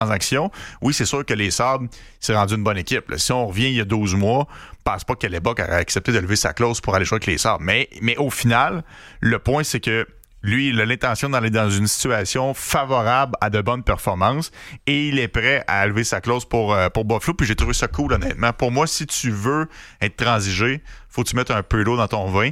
transaction. Oui, c'est sûr que les Sabres, c'est rendu une bonne équipe. Là. Si on revient il y a 12 mois, je pense pas que Hellebuyck aurait accepté de lever sa clause pour aller jouer avec les Sabres. Mais au final, le point, c'est que lui, il a l'intention d'aller dans une situation favorable à de bonnes performances et il est prêt à lever sa clause pour Buffalo. Puis j'ai trouvé ça cool, honnêtement. Pour moi, si tu veux être transigé, faut que tu mettes un peu d'eau dans ton vin.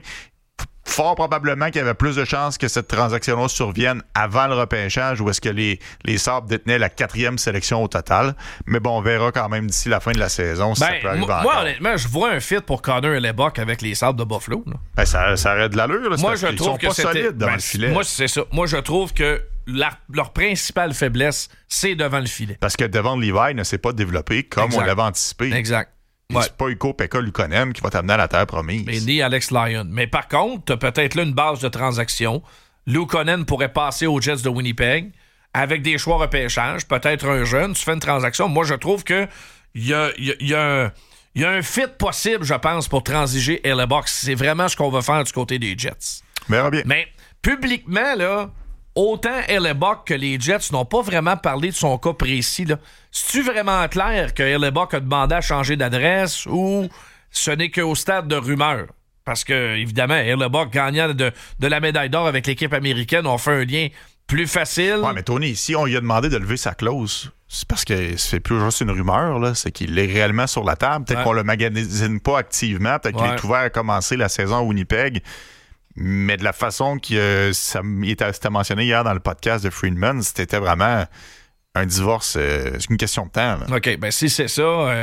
Fort probablement qu'il y avait plus de chances que cette transaction-là survienne avant le repêchage ou est-ce que les Sabres détenaient la 4e sélection au total. Mais bon, on verra quand même d'ici la fin de la saison si ça peut arriver encore. Moi, honnêtement, je vois un fit pour Connor Hellebuyck avec les Sabres de Buffalo. Ça aurait de l'allure. Là, moi, je trouve ils sont pas solides devant le filet. Moi, c'est ça. Moi, je trouve que leur principale faiblesse, c'est devant le filet. Parce que devant Levi ne s'est pas développé comme on l'avait anticipé. Exact. Ouais. C'est pas Ukko-Pekka Luukkonen qui va t'amener à la terre promise. Mais ni Alex Lyon. Mais par contre, t'as peut-être là une base de transaction. Luukkonen pourrait passer aux Jets de Winnipeg avec des choix repêchage, peut-être un jeune. Tu fais une transaction. Moi, je trouve que il y a un fit possible, je pense, pour transiger Hellebuyck. C'est vraiment ce qu'on va faire du côté des Jets. Bien. Mais publiquement, là, autant Hellebuyck que les Jets n'ont pas vraiment parlé de son cas précis. Là. C'est-tu vraiment clair que Hellebuyck a demandé à changer d'adresse ou ce n'est qu'au stade de rumeur? Parce que, évidemment, Hellebuyck, gagnant de la médaille d'or avec l'équipe américaine, on fait un lien plus facile. Ouais, mais Tony, si on lui a demandé de lever sa clause, c'est parce que c'est plus juste une rumeur, là. C'est qu'il est réellement sur la table. Peut-être qu'on le magasine pas activement. Peut-être qu'il est ouvert à commencer la saison à Winnipeg. Mais de la façon que c'était mentionné hier dans le podcast de Friedman, c'était vraiment un divorce, c'est une question de temps. Là. OK, ben si c'est ça,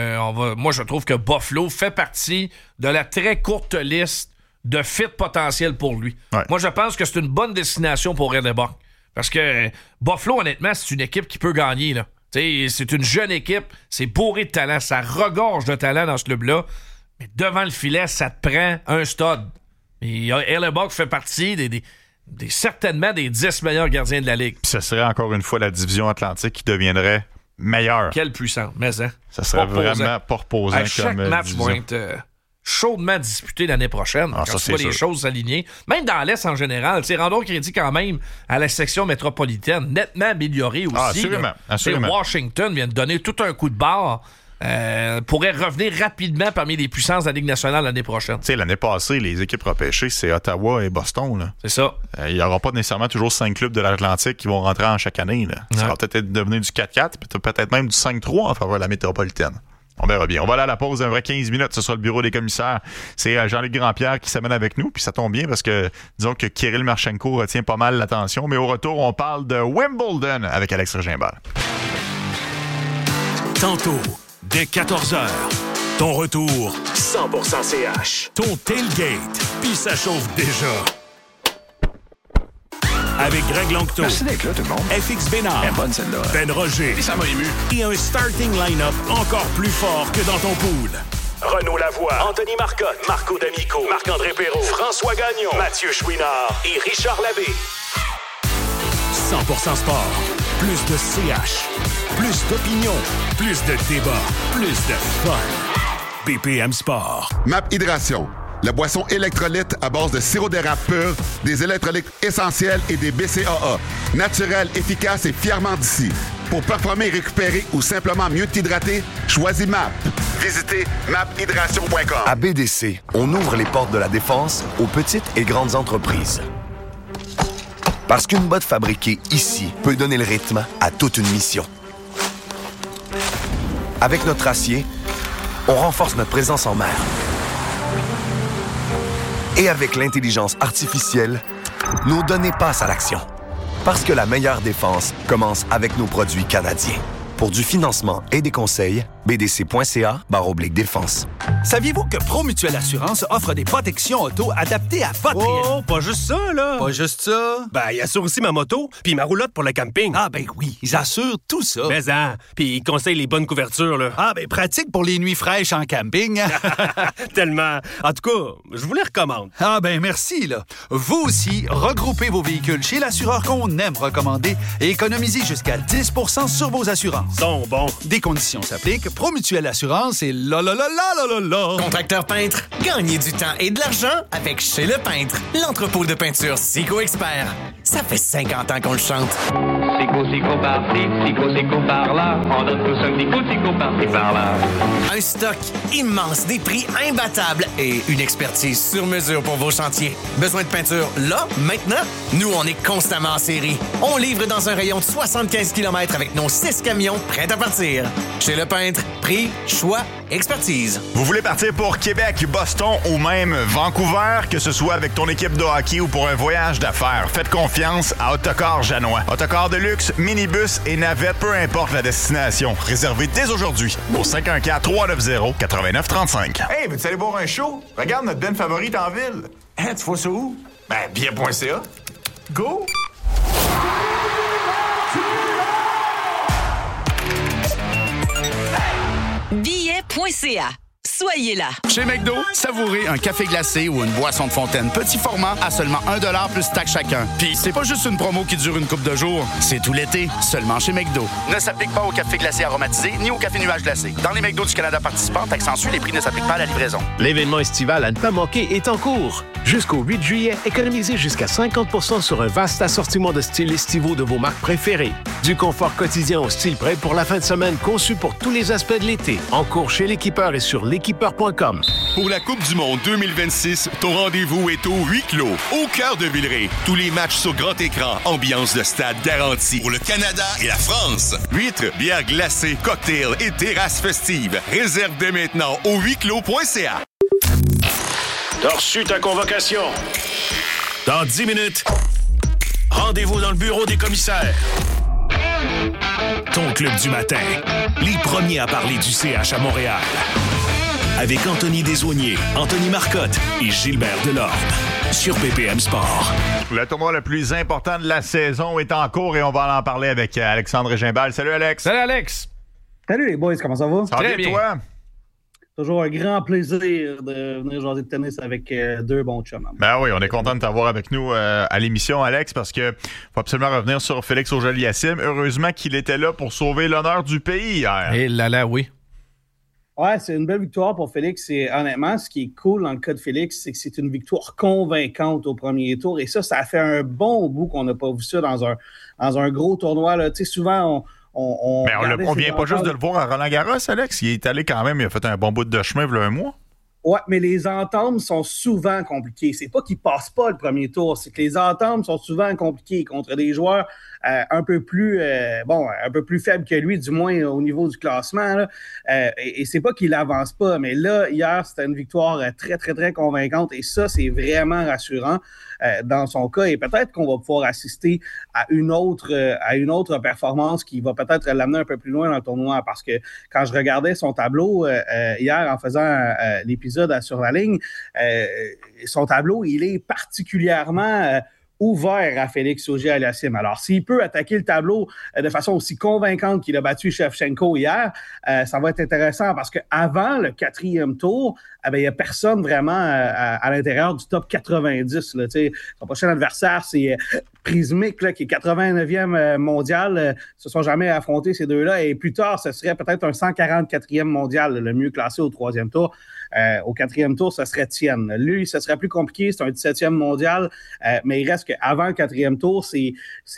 moi je trouve que Buffalo fait partie de la très courte liste de fit potentiels pour lui. Ouais. Moi je pense que c'est une bonne destination pour Hellebuyck. Parce que Buffalo, honnêtement, c'est une équipe qui peut gagner. Là. C'est une jeune équipe, c'est bourré de talent, ça regorge de talent dans ce club-là. Mais devant le filet, ça te prend un stud. Et Hellebuyck fait partie certainement des 10 meilleurs gardiens de la Ligue. Puis ce serait encore une fois la division Atlantique qui deviendrait meilleure. Quelle puissance, mais hein? Ça serait vraiment pas reposant comme chaque match division. va être chaudement disputé l'année prochaine. Quand tu vois les choses s'aligner. Même dans l'Est en général. Rendons crédit quand même à la section métropolitaine, nettement améliorée aussi. Assurément. Washington vient de donner tout un coup de barre. Pourrait revenir rapidement parmi les puissances de la Ligue nationale l'année prochaine. L'année passée, les équipes repêchées, c'est Ottawa et Boston. Là. C'est ça. Il n'y aura pas nécessairement toujours 5 clubs de l'Atlantique qui vont rentrer en chaque année. Là. Ça va peut-être devenir du 4-4, peut-être même du 5-3 en faveur de la métropolitaine. On verra bien. On va aller à la pause d'un vrai 15 minutes. Ce sera le bureau des commissaires. C'est Jean-Luc Grandpierre qui s'amène avec nous. Puis ça tombe bien parce que disons que Kirill Marchenko retient pas mal l'attention. Mais au retour, on parle de Wimbledon avec Alex Regimbal. Tantôt, dès 14h, ton retour 100% CH. Ton tailgate, puis ça chauffe déjà. Avec Greg Longto. Merci d'être là, tout le monde. FX Bénard. Elle est bonne, celle-là. Ben Roger. Et ça m'a ému. Et un starting line-up encore plus fort que dans ton pool. Renaud Lavoie, Anthony Marcotte, Marco D'Amico, Marc-André Perrault, François Gagnon, Mathieu Chouinard et Richard Labbé. 100% sport. Plus de CH. Plus d'opinion. Plus de débat. Plus de fun. BPM Sport. MAP Hydration. La boisson électrolyte à base de sirop d'érable pur, des électrolytes essentiels et des BCAA. Naturel, efficace et fièrement d'ici. Pour performer, récupérer ou simplement mieux t'hydrater, choisis MAP. Visitez maphydration.com. À BDC, on ouvre les portes de la défense aux petites et grandes entreprises. Parce qu'une botte fabriquée ici peut donner le rythme à toute une mission. Avec notre acier, on renforce notre présence en mer. Et avec l'intelligence artificielle, nos données passent à l'action. Parce que la meilleure défense commence avec nos produits canadiens. Pour du financement et des conseils, bdc.ca/défense. Saviez-vous que Promutuelle Assurance offre des protections auto adaptées à votre réalité? Oh, pas juste ça, là! Pas juste ça? Ben, ils assurent aussi ma moto puis ma roulotte pour le camping. Ah, ben oui, ils assurent tout ça. Mais puis ils conseillent les bonnes couvertures, là. Ah, ben pratique pour les nuits fraîches en camping. Tellement. En tout cas, je vous les recommande. Ah, ben merci, là. Vous aussi, regroupez vos véhicules chez l'assureur qu'on aime recommander et économisez jusqu'à 10 % sur vos assurances. Sont bons. Des conditions s'appliquent. Promutuelle Assurance et la. Contracteur peintre, gagnez du temps et de l'argent avec Chez Le Peintre, l'entrepôt de peinture Sico Expert. Ça fait 50 ans qu'on le chante. Sico par-ci, sico par-là. On donne tous un sico par-ci, par-là. Un stock immense, des prix imbattables et une expertise sur mesure pour vos chantiers. Besoin de peinture là, maintenant? Nous, on est constamment en série. On livre dans un rayon de 75 km avec nos 6 camions prêts à partir. Chez Le Peintre, prix, choix, expertise. Vous voulez partir pour Québec, Boston ou même Vancouver, que ce soit avec ton équipe de hockey ou pour un voyage d'affaires, faites confiance à Autocar Janois. Autocar de luxe, minibus et navette, peu importe la destination. Réservez dès aujourd'hui au 514-390-8935. Hey, veux-tu aller voir un show? Regarde notre band favorite en ville. Hein, tu vois ça où? Ben, bien.ca. Go! Billet.ca. Soyez là. Chez McDo, savourez un café glacé ou une boisson de fontaine petit format à seulement 1$ plus taxe chacun. Puis c'est pas juste une promo qui dure une couple de jours, c'est tout l'été, seulement chez McDo. Ne s'applique pas au café glacé aromatisé ni au café nuage glacé. Dans les McDo du Canada participants, taxe en sus, les prix ne s'appliquent pas à la livraison. L'événement estival à ne pas manquer est en cours. Jusqu'au 8 juillet, économisez jusqu'à 50% sur un vaste assortiment de styles estivaux de vos marques préférées. Du confort quotidien au style prêt pour la fin de semaine conçu pour tous les aspects de l'été. En cours chez l'équipeur et sur l'équipeur.com. Pour la Coupe du monde 2026, ton rendez-vous est au huis clos, au cœur de Villeray. Tous les matchs sur grand écran, ambiance de stade garantie. Pour le Canada et la France. Huîtres, bières glacées, cocktails et terrasses festives. Réserve dès maintenant au huisclos.ca. T'as reçu ta convocation. Dans 10 minutes, rendez-vous dans le bureau des commissaires. Ton club du matin. Les premiers à parler du CH à Montréal. Avec Anthony Desaulniers, Anthony Marcotte et Gilbert Delorme. Sur BPM Sport. Le tournoi le plus important de la saison est en cours et on va en parler avec Alexandre Régimbal. Salut Alex. Salut Alex. Salut les boys, comment ça va? Ça va bien, toi? Toujours un grand plaisir de venir jaser de tennis avec deux bons chums. Ben oui, on est content de t'avoir avec nous à l'émission, Alex, parce que faut absolument revenir sur Félix Auger-Aliassime. Heureusement qu'il était là pour sauver l'honneur du pays hier. Et là, oui. Ouais, c'est une belle victoire pour Félix. Et honnêtement, ce qui est cool dans le cas de Félix, c'est que c'est une victoire convaincante au premier tour. Et ça a fait un bon bout qu'on n'a pas vu ça dans un gros tournoi. Tu sais, souvent, on vient pas juste de le voir à Roland-Garros, Alex. Il est allé quand même, il a fait un bon bout de chemin il y a un mois. Ouais, mais les ententes sont souvent compliquées. C'est pas qu'ils passent pas le premier tour, c'est que les ententes sont souvent compliquées contre des joueurs un peu plus faibles que lui, du moins au niveau du classement. Là. Et c'est pas qu'il avance pas, mais là, hier, c'était une victoire très, très, très convaincante et ça, c'est vraiment rassurant dans son cas. Et peut-être qu'on va pouvoir assister à une autre performance qui va peut-être l'amener un peu plus loin dans le tournoi parce que quand je regardais son tableau hier en faisant l'épisode sur la ligne, son tableau, il est particulièrement ouvert à Félix Auger-Aliassime. Alors, s'il peut attaquer le tableau de façon aussi convaincante qu'il a battu Shevchenko hier, ça va être intéressant parce qu'avant le 4e tour, il n'y a personne vraiment à l'intérieur du top 90. Là, son prochain adversaire, c'est Prismic, là, qui est 89e mondial. Ils se sont jamais affrontés, ces deux-là. Et plus tard, ce serait peut-être un 144e mondial, le mieux classé au 3e tour. Au 4e tour, ce serait Tien. Lui, ce serait plus compliqué. C'est un 17e mondial. Mais il reste qu'avant le 4e tour, c'est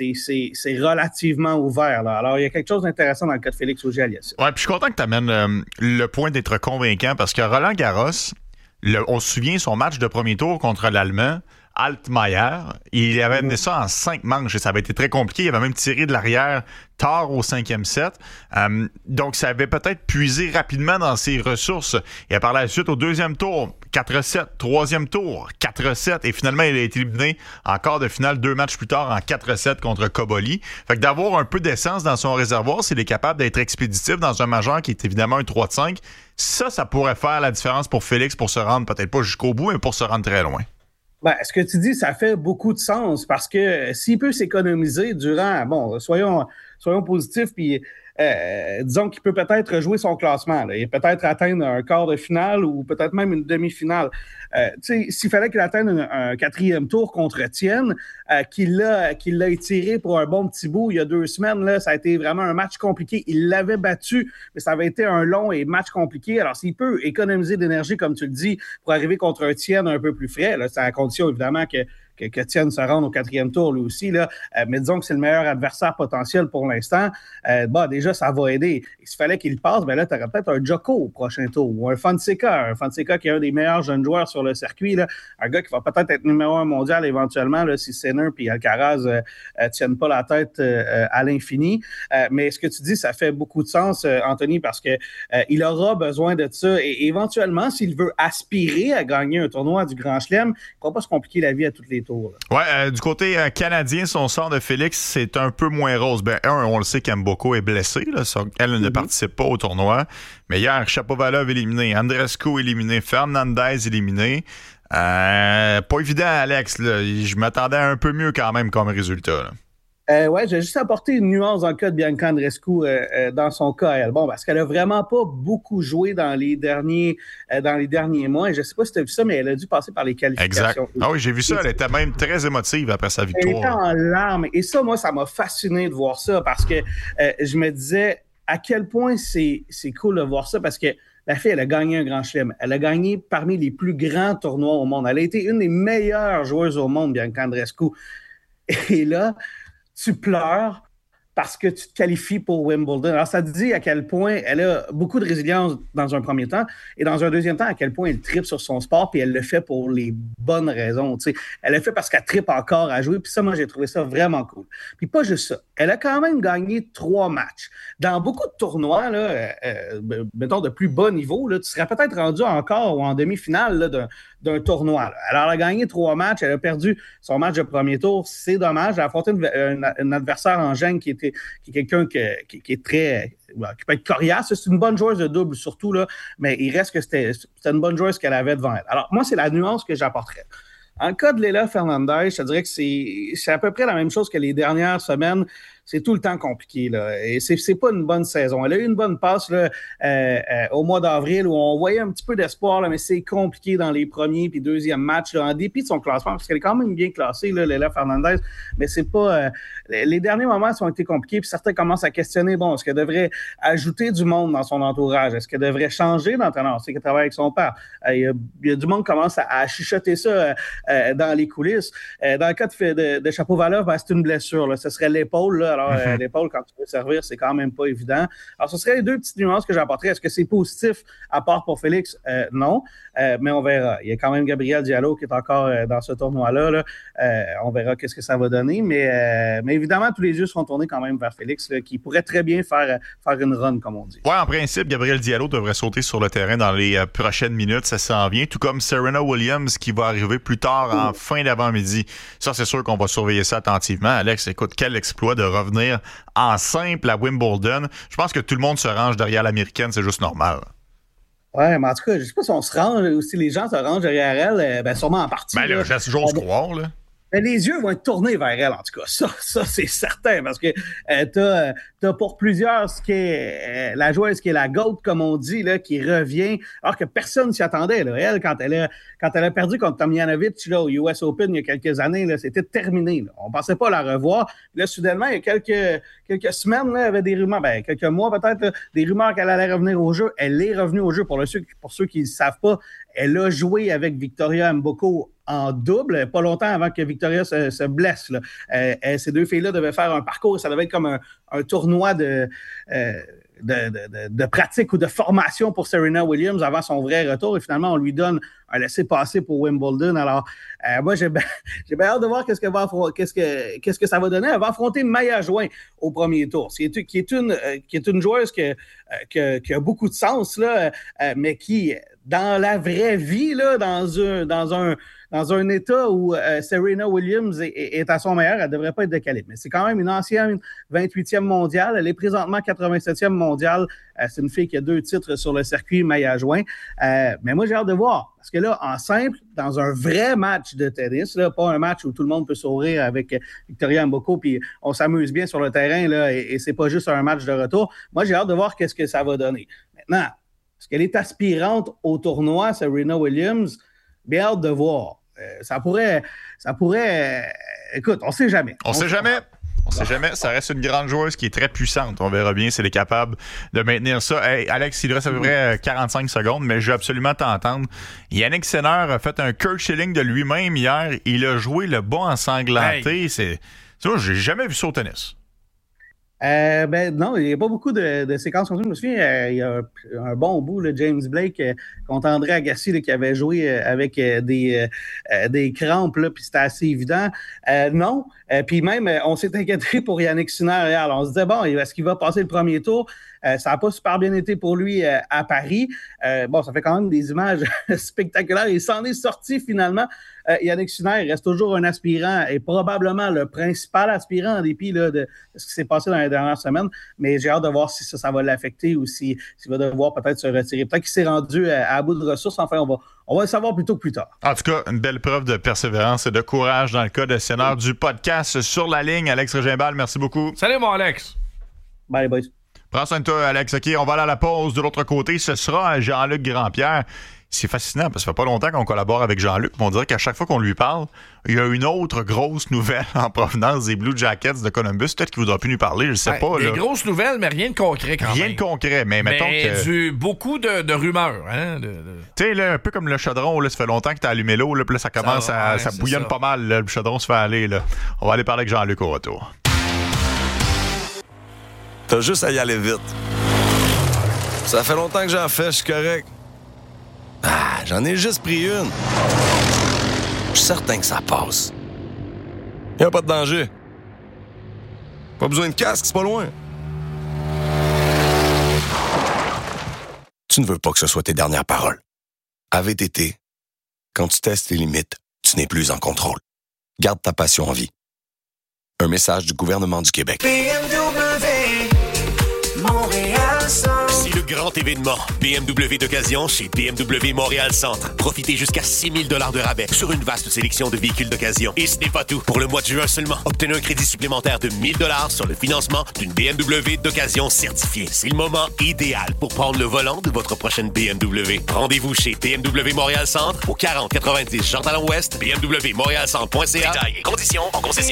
relativement ouvert. Là. Alors, il y a quelque chose d'intéressant dans le cas de Félix Auger-Aliassime. Ouais, puis je suis content que tu amènes le point d'être convaincant parce que Roland-Garros, on se souvient son match de premier tour contre l'Allemand, Altmaier, il avait amené ça en 5 manches et ça avait été très compliqué. Il avait même tiré de l'arrière tard au 5e set. Donc, ça avait peut-être puisé rapidement dans ses ressources. Et par la suite, au 2e tour, 4-7, 3e tour, 4-7. Et finalement, il a été éliminé en quart de finale 2 matchs plus tard en 4-7 contre Koboli. Fait que d'avoir un peu d'essence dans son réservoir, s'il est capable d'être expéditif dans un majeur qui est évidemment un 3-5, ça pourrait faire la différence pour Félix pour se rendre peut-être pas jusqu'au bout, mais pour se rendre très loin. Ben, ce que tu dis, ça fait beaucoup de sens parce que s'il peut s'économiser durant, soyons positifs, puis disons qu'il peut peut-être jouer son classement, là, et peut-être atteindre un quart de finale ou peut-être même une demi-finale. S'il fallait qu'il atteigne un 4e tour contre Tien, qu'il l'a étiré pour un bon petit bout il y a 2 semaines, là, ça a été vraiment un match compliqué. Il l'avait battu, mais ça avait été un long et match compliqué. Alors, s'il peut économiser d'énergie, comme tu le dis, pour arriver contre un Tien un peu plus frais, là, c'est à la condition, évidemment, que que Tien se rende au 4e tour lui aussi, là, mais disons que c'est le meilleur adversaire potentiel pour l'instant, déjà, ça va aider. Et s'il fallait qu'il passe, là, tu aurais peut-être un Joko au prochain tour, ou un Fonseca qui est un des meilleurs jeunes joueurs sur le circuit, là, un gars qui va peut-être être numéro 1 mondial éventuellement, là, si Sinner et Alcaraz tiennent pas la tête à l'infini. Mais ce que tu dis, ça fait beaucoup de sens, Anthony, parce que il aura besoin de ça. Et éventuellement, s'il veut aspirer à gagner un tournoi du Grand Chelem, il ne va pas se compliquer la vie à tous les tours. Ouais, du côté canadien, son sort de Félix, c'est un peu moins rose. On le sait qu'Mboko est blessé. Là, elle ne participe pas au tournoi. Mais hier, Shapovalov éliminé, Andreescu éliminé, Fernandez éliminé. Pas évident, Alex. Là. Je m'attendais à un peu mieux quand même comme résultat. Là. J'ai juste apporté une nuance dans le cas de Bianca Andreescu dans son cas, elle. Bon, parce qu'elle a vraiment pas beaucoup joué dans les derniers mois. Et je sais pas si tu as vu ça, mais elle a dû passer par les qualifications. Exact. Ah oui, j'ai vu ça. Elle était même très émotive après sa victoire. Elle était en larmes. Et ça, moi, ça m'a fasciné de voir ça parce que je me disais à quel point c'est cool de voir ça parce que la fille, elle a gagné un Grand Chelem. Elle a gagné parmi les plus grands tournois au monde. Elle a été une des meilleures joueuses au monde, Bianca Andreescu. Et là, tu pleures parce que tu te qualifies pour Wimbledon. Alors, ça te dit à quel point elle a beaucoup de résilience dans un premier temps et dans un deuxième temps, à quel point elle tripe sur son sport puis elle le fait pour les bonnes raisons. Tu sais. Elle le fait parce qu'elle tripe encore à jouer puis ça, moi, j'ai trouvé ça vraiment cool. Puis pas juste ça. Elle a quand même gagné 3 matchs. Dans beaucoup de tournois, là, mettons de plus bas niveau, là, tu serais peut-être rendu encore ou en demi-finale là, d'un tournoi. Là. Alors, elle a gagné 3 matchs. Elle a perdu son match de premier tour. C'est dommage. Elle a affronté un adversaire en gêne qui est quelqu'un qui est très... qui peut être coriace. C'est une bonne joueuse de double, surtout, là, mais il reste que c'était une bonne joueuse qu'elle avait devant elle. Alors, moi, c'est la nuance que j'apporterais. En cas de Leylah Fernandez, je te dirais que c'est à peu près la même chose que les dernières semaines. C'est tout le temps compliqué, là. Et c'est pas une bonne saison. Elle a eu une bonne passe là, au mois d'avril où on voyait un petit peu d'espoir, là, mais c'est compliqué dans les premiers puis deuxièmes matchs, là, en dépit de son classement, parce qu'elle est quand même bien classée, là, Leylah Fernandez, mais c'est pas... les derniers moments ont été compliqués, puis certains commencent à questionner, bon, est-ce qu'elle devrait ajouter du monde dans son entourage? Est-ce qu'elle devrait changer d'entraîneur? On sait qu'elle travaille avec son père. Il y a du monde qui commence à chuchoter ça dans les coulisses. Dans le cas de Shapovalov, c'est une blessure, là. Ce serait l'épaule, là. Alors, l'épaule, quand tu veux servir, c'est quand même pas évident. Alors, ce serait les 2 petites nuances que j'apporterais. Est-ce que c'est positif à part pour Félix? Non. Mais on verra. Il y a quand même Gabriel Diallo qui est encore dans ce tournoi-là. Là. On verra qu'est-ce que ça va donner. Mais évidemment, tous les yeux seront tournés quand même vers Félix, là, qui pourrait très bien faire une run, comme on dit. Ouais, en principe, Gabriel Diallo devrait sauter sur le terrain dans les prochaines minutes. Ça s'en vient. Tout comme Serena Williams qui va arriver plus tard en fin d'avant-midi. Ça, c'est sûr qu'on va surveiller ça attentivement. Alex, écoute, quel exploit de revenir en simple à Wimbledon. Je pense que tout le monde se range derrière l'américaine, c'est juste normal. Ouais, mais en tout cas, je sais pas si on se range ou si les gens se rangent derrière elle, sûrement en partie. Ben là, j'ose croire, là. Mais les yeux vont être tournés vers elle, en tout cas. Ça c'est certain, parce que t'as pour plusieurs ce qui est la joueuse qui est la GOAT, comme on dit, là, qui revient, alors que personne s'y attendait. Là. Elle, quand elle a perdu contre Tomljanovic là, au US Open il y a quelques années, là, c'était terminé. Là. On pensait pas la revoir. Là, soudainement, il y a quelques semaines, là, il y avait des rumeurs, quelques mois peut-être, là, des rumeurs qu'elle allait revenir au jeu. Elle est revenue au jeu. Pour ceux qui ne savent pas, elle a joué avec Victoria Mboko en double, pas longtemps avant que Victoria se blesse. Là. Ces 2 filles-là devaient faire un parcours, ça devait être comme un tournoi de pratique ou de formation pour Serena Williams avant son vrai retour. Et finalement, on lui donne un laissez-passer pour Wimbledon. Alors, moi, j'ai bien hâte de voir qu'est-ce que ça va donner. Elle va affronter Maya Jouin au premier tour, qui est une joueuse qui a beaucoup de sens, là, mais qui, dans la vraie vie, là, dans un état où Serena Williams est à son meilleur, elle ne devrait pas être de calibre. Mais c'est quand même une ancienne 28e mondiale. Elle est présentement 87e mondiale. C'est une fille qui a 2 titres sur le circuit, Maya Jouin. Mais moi, j'ai hâte de voir. Parce que là, en simple, dans un vrai match de tennis, là, pas un match où tout le monde peut sourire avec Victoria Mboko, puis on s'amuse bien sur le terrain, là, et c'est pas juste un match de retour. Moi, j'ai hâte de voir qu'est-ce que ça va donner. Maintenant, est-ce qu'elle est aspirante au tournoi, Serena Williams? Bien hâte de voir. Ça pourrait. Écoute, on sait jamais. On sait jamais. On sait jamais, ça reste une grande joueuse qui est très puissante. On verra bien si elle est capable de maintenir ça. Hey, Alex, il reste à peu près 45 secondes, mais je veux absolument t'entendre. Yannick Sinner a fait un Curt Schilling de lui-même hier. Il a joué le bas ensanglanté. Hey. Tu vois, j'ai jamais vu ça au tennis. Non, il n'y a pas beaucoup de séquences comme ça. Je me souviens, il y a un bon bout, là, James Blake contre André Agassi là, qui avait joué avec des crampes, puis c'était assez évident. Non. Puis même, on s'est inquiété pour Yannick Sinner hier. On se disait, bon, est-ce qu'il va passer le premier tour? Ça n'a pas super bien été pour lui à Paris. Ça fait quand même des images spectaculaires. Il s'en est sorti finalement. Yannick Sinner reste toujours un aspirant et probablement le principal aspirant en dépit là, de ce qui s'est passé dans les dernières semaines. Mais j'ai hâte de voir si ça va l'affecter ou s'il va devoir peut-être se retirer. Peut-être qu'il s'est rendu à bout de ressources. Enfin, on va le savoir plutôt que plus tard. En tout cas, une belle preuve de persévérance et de courage dans le cas de Sinner du podcast Sur la ligne. Alex Régimbal, merci beaucoup. Salut, mon Alex. Bye, les boys. Prends soin de toi, Alex. OK, on va aller à la pause. De l'autre côté, ce sera Jean-Luc Grandpierre. C'est fascinant parce que ça fait pas longtemps qu'on collabore avec Jean-Luc. On dirait qu'à chaque fois qu'on lui parle, il y a une autre grosse nouvelle en provenance des Blue Jackets de Columbus. Peut-être qu'il voudra plus nous parler, je sais pas. Des grosses nouvelles, mais rien de concret quand même. Rien de concret, mais mettons que... beaucoup de rumeurs. Hein, Tu sais, là, un peu comme le chaudron, là, ça fait longtemps que t'as allumé l'eau, là, puis là, ça commence ça bouillonne pas mal. Là, le chaudron se fait aller. Là. On va aller parler avec Jean-Luc au retour. T'as juste à y aller vite. Ça fait longtemps que j'en fais, je suis correct. J'en ai juste pris une. Je suis certain que ça passe. Y a pas de danger. Pas besoin de casque, c'est pas loin. Tu ne veux pas que ce soit tes dernières paroles. À VTT, quand tu testes tes limites, tu n'es plus en contrôle. Garde ta passion en vie. Un message du gouvernement du Québec. C'est le grand événement BMW d'occasion chez BMW Montréal Centre. Profitez jusqu'à 6 000 $ de rabais sur une vaste sélection de véhicules d'occasion. Et ce n'est pas tout. Pour le mois de juin seulement, obtenez un crédit supplémentaire de 1 000 $ sur le financement d'une BMW d'occasion certifiée. C'est le moment idéal pour prendre le volant de votre prochaine BMW. Rendez-vous chez BMW Montréal Centre au 4090 Jean-Talon-Ouest, bmwmontrealcentre.ca. Détails et conditions en concession.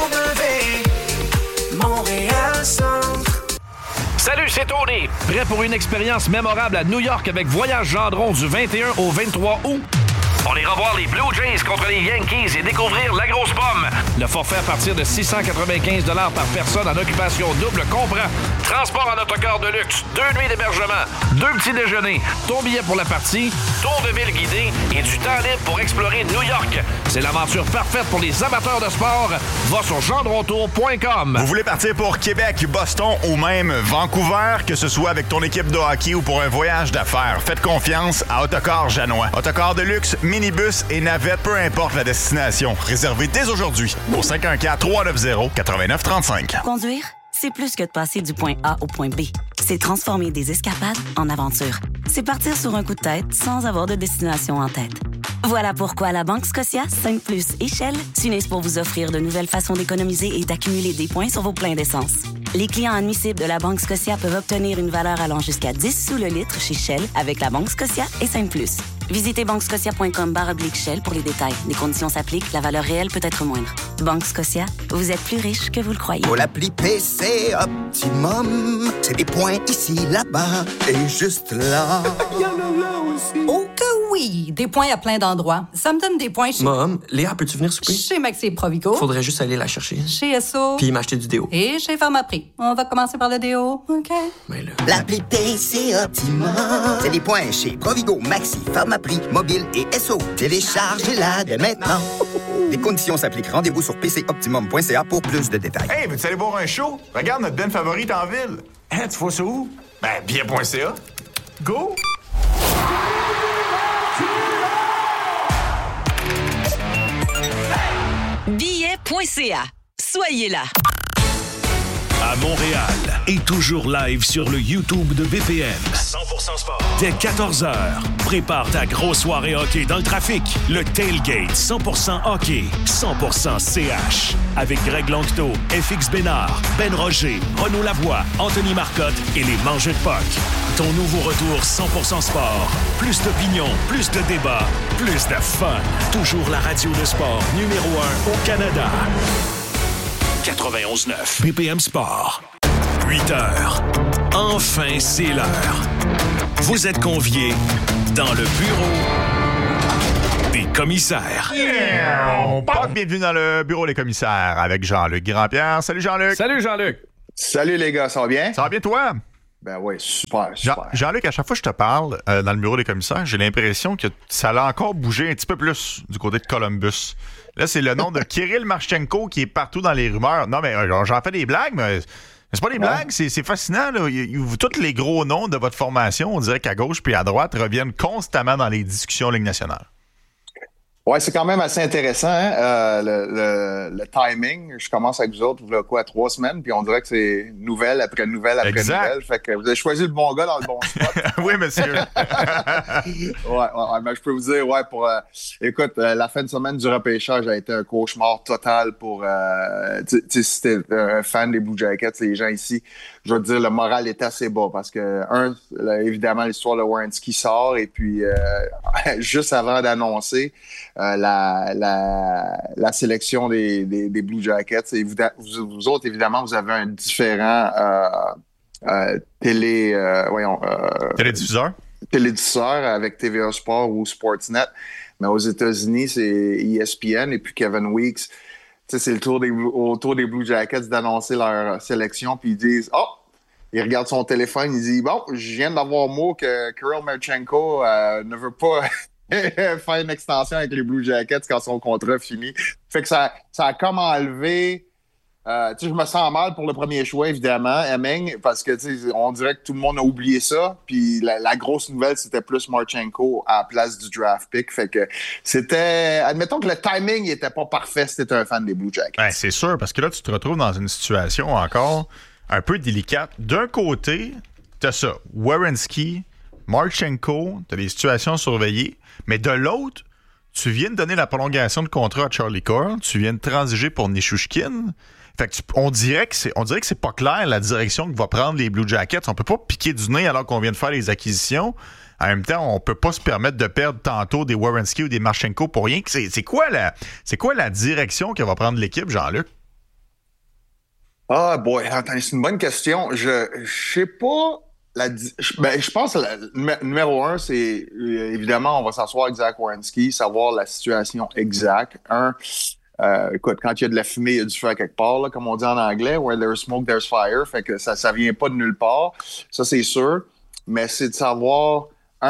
BMW Montréal Centre. Salut, c'est Tony. Prêt pour une expérience mémorable à New York avec Voyage Gendron du 21 au 23 août? On ira voir les Blue Jays contre les Yankees et découvrir la grosse pomme. Le forfait à partir de 695 $ par personne en occupation double comprend transport en autocar de luxe, 2 nuits d'hébergement, 2 petits déjeuners, ton billet pour la partie, tour de ville guidé et du temps libre pour explorer New York. C'est l'aventure parfaite pour les amateurs de sport. Va sur gendrontour.com. Vous voulez partir pour Québec, Boston ou même Vancouver, que ce soit avec ton équipe de hockey ou pour un voyage d'affaires, faites confiance à Autocar Janois. Autocar de luxe, minibus et navette, peu importe la destination. Réservez dès aujourd'hui au 514-390-8935. Conduire, c'est plus que de passer du point A au point B. C'est transformer des escapades en aventures. C'est partir sur un coup de tête sans avoir de destination en tête. Voilà pourquoi la Banque Scotia, 5+ et Shell s'unissent pour vous offrir de nouvelles façons d'économiser et d'accumuler des points sur vos pleins d'essence. Les clients admissibles de la Banque Scotia peuvent obtenir une valeur allant jusqu'à 10 sous le litre chez Shell avec la Banque Scotia et 5+. Visitez banquescotia.com/Shell pour les détails. Les conditions s'appliquent, la valeur réelle peut être moindre. Banque Scotia, vous êtes plus riche que vous le croyez. Pour l'appli PC Optimum, c'est des points ici, là-bas et juste là. Oh que oui! Des points à plein d'endroits. Ça me donne des points chez... Mom, Léa, peux-tu venir souper? Chez Maxi Provigo. Faudrait juste aller la chercher. Chez Esso. Puis m'acheter du déo. Et chez Pharmaprix. On va commencer par le déo, OK? Mais là... L'appli PC Optimum, c'est des points chez Provigo, Maxi, Pharmaprix, Mobile et Esso. Téléchargez-la dès maintenant. Les conditions s'appliquent. Rendez-vous sur pcoptimum.ca pour plus de détails. Hey, veux-tu aller voir un show? Regarde notre band favorite en ville. Hein, tu vois ça où? Ben, bien.ca. Go! Billet.ca. Soyez là. À Montréal et toujours live sur le YouTube de BPM. 100% sport. Dès 14h, prépare ta grosse soirée hockey dans le trafic. Le Tailgate 100% hockey, 100% CH. Avec Greg Langto, FX Bénard, Ben Roger, Renaud Lavoie, Anthony Marcotte et les Mangeux de Puck. Ton nouveau retour 100% sport. Plus d'opinion, plus de débats, plus de fun. Toujours la radio de sport numéro 1 au Canada. 91.9 BPM Sport. 8 heures. Enfin, c'est l'heure. Vous êtes conviés dans le bureau des commissaires. Yeah! Bienvenue dans le bureau des commissaires avec Jean-Luc Grandpierre. Salut Jean-Luc. Salut Jean-Luc. Salut les gars, ça va bien? Ça va bien toi? Ben oui, super. Jean-Luc, à chaque fois que je te parle dans le bureau des commissaires, j'ai l'impression que ça a encore bougé un petit peu plus du côté de Columbus. Là, c'est le nom de Kirill Marchenko qui est partout dans les rumeurs. Non, mais j'en fais des blagues, mais c'est pas des blagues, c'est fascinant. Là. Tous les gros noms de votre formation, on dirait qu'à gauche puis à droite, reviennent constamment dans les discussions Ligue nationale. Ouais, c'est quand même assez intéressant, hein? Le timing. Je commence avec vous autres, voilà quoi, 3 semaines, puis on dirait que c'est nouvelle après nouvelle après nouvelle. Fait que vous avez choisi le bon gars dans le bon spot. Oui, monsieur. ouais, mais je peux vous dire, écoute, la fin de semaine du repêchage a été un cauchemar total pour, si t'es un fan des Blue Jackets, les gens ici, je veux dire, le moral est assez bas parce que, évidemment, l'histoire de Werenski sort et puis, juste avant d'annoncer la sélection des Blue Jackets, et vous autres, évidemment, vous avez un différent télédiffuseur avec TVA Sport ou Sportsnet, mais aux États-Unis, c'est ESPN et puis Kevin Weeks. C'est le tour des Blue Jackets d'annoncer leur sélection, puis ils disent « Oh! » Il regarde son téléphone, il dit « Bon, je viens d'avoir mot que Kirill Marchenko ne veut pas faire une extension avec les Blue Jackets quand son contrat finit. » Fait que ça a comme enlevé... je me sens mal pour le premier choix, évidemment, Hemming, parce que on dirait que tout le monde a oublié ça. Puis la grosse nouvelle, c'était plus Marchenko à la place du draft pick. Fait que c'était... Admettons que le timing n'était pas parfait si t'étais un fan des Blue Jackets. Ben, c'est sûr, parce que là, tu te retrouves dans une situation encore un peu délicate. D'un côté, t'as ça, Werenski, Marchenko, t'as des situations surveillées. Mais de l'autre, tu viens de donner la prolongation de contrat à Charlie Coyle, tu viens de transiger pour Nichushkin. Fait que on dirait que c'est pas clair la direction que va prendre les Blue Jackets. On peut pas piquer du nez alors qu'on vient de faire les acquisitions. En même temps, on peut pas se permettre de perdre tantôt des Werenski ou des Marchenko pour rien. C'est quoi la direction que va prendre l'équipe, Jean-Luc? Ah, boy, attends, c'est une bonne question. Je sais pas. Je pense que numéro 1, c'est évidemment, on va s'asseoir avec Zach Werenski, savoir la situation exacte. Écoute, quand il y a de la fumée, il y a du feu à quelque part, là, comme on dit en anglais. Where there's smoke, there's fire. Fait que ça vient pas de nulle part. Ça, c'est sûr. Mais c'est de savoir,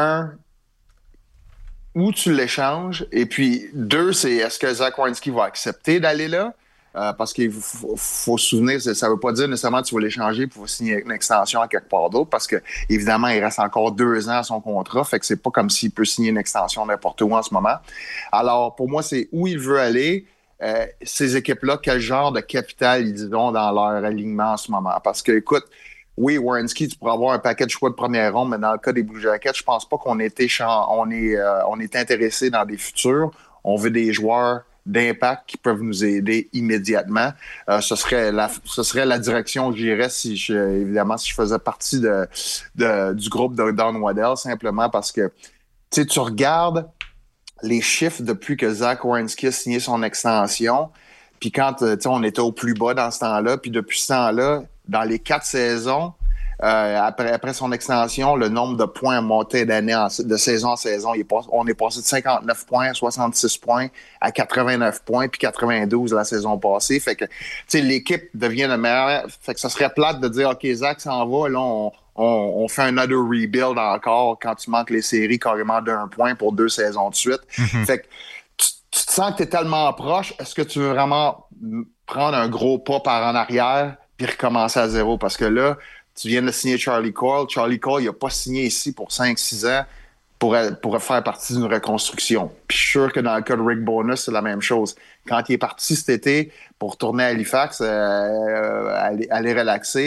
où tu l'échanges. Et puis, 2, c'est est-ce que Zach Werenski va accepter d'aller là? Parce qu'il faut se souvenir, ça ne veut pas dire nécessairement que tu vas l'échanger pour signer une extension à quelque part d'autre, parce que évidemment, il reste encore 2 ans à son contrat, fait que c'est pas comme s'il peut signer une extension n'importe où en ce moment. Alors, pour moi, c'est où il veut aller. Ces équipes-là, quel genre de capital ils ont dans leur alignement en ce moment? Parce que, écoute, oui, Werenski, tu pourras avoir un paquet de choix de première ronde, mais dans le cas des Blue Jackets, je pense pas qu'on est intéressé dans des futurs. On veut des joueurs d'impact qui peuvent nous aider immédiatement. Ce serait la direction que j'irais si je faisais partie du groupe de Don Waddell, simplement parce que tu regardes les chiffres depuis que Zach Werenski a signé son extension, puis quand on était au plus bas dans ce temps-là, puis depuis ce temps-là, dans les 4 saisons, après son extension, le nombre de points a monté de saison en saison. On est passé de 59 points à 66 points à 89 points, puis 92 la saison passée. Fait que, l'équipe devient le meilleur. Fait que ça serait plate de dire, OK, Zach s'en va, là, on fait un other rebuild encore quand tu manques les séries carrément d'1 point pour 2 saisons de suite. Mm-hmm. Fait que tu te sens que tu es tellement proche. Est-ce que tu veux vraiment prendre un gros pas par en arrière puis recommencer à zéro? Parce que là, tu viens de signer Charlie Coyle. Charlie Coyle, il n'a pas signé ici pour 5-6 ans pour faire partie d'une reconstruction. Puis je suis sûr que dans le cas de Rick Bowness, c'est la même chose. Quand il est parti cet été pour retourner à Halifax, aller relaxer,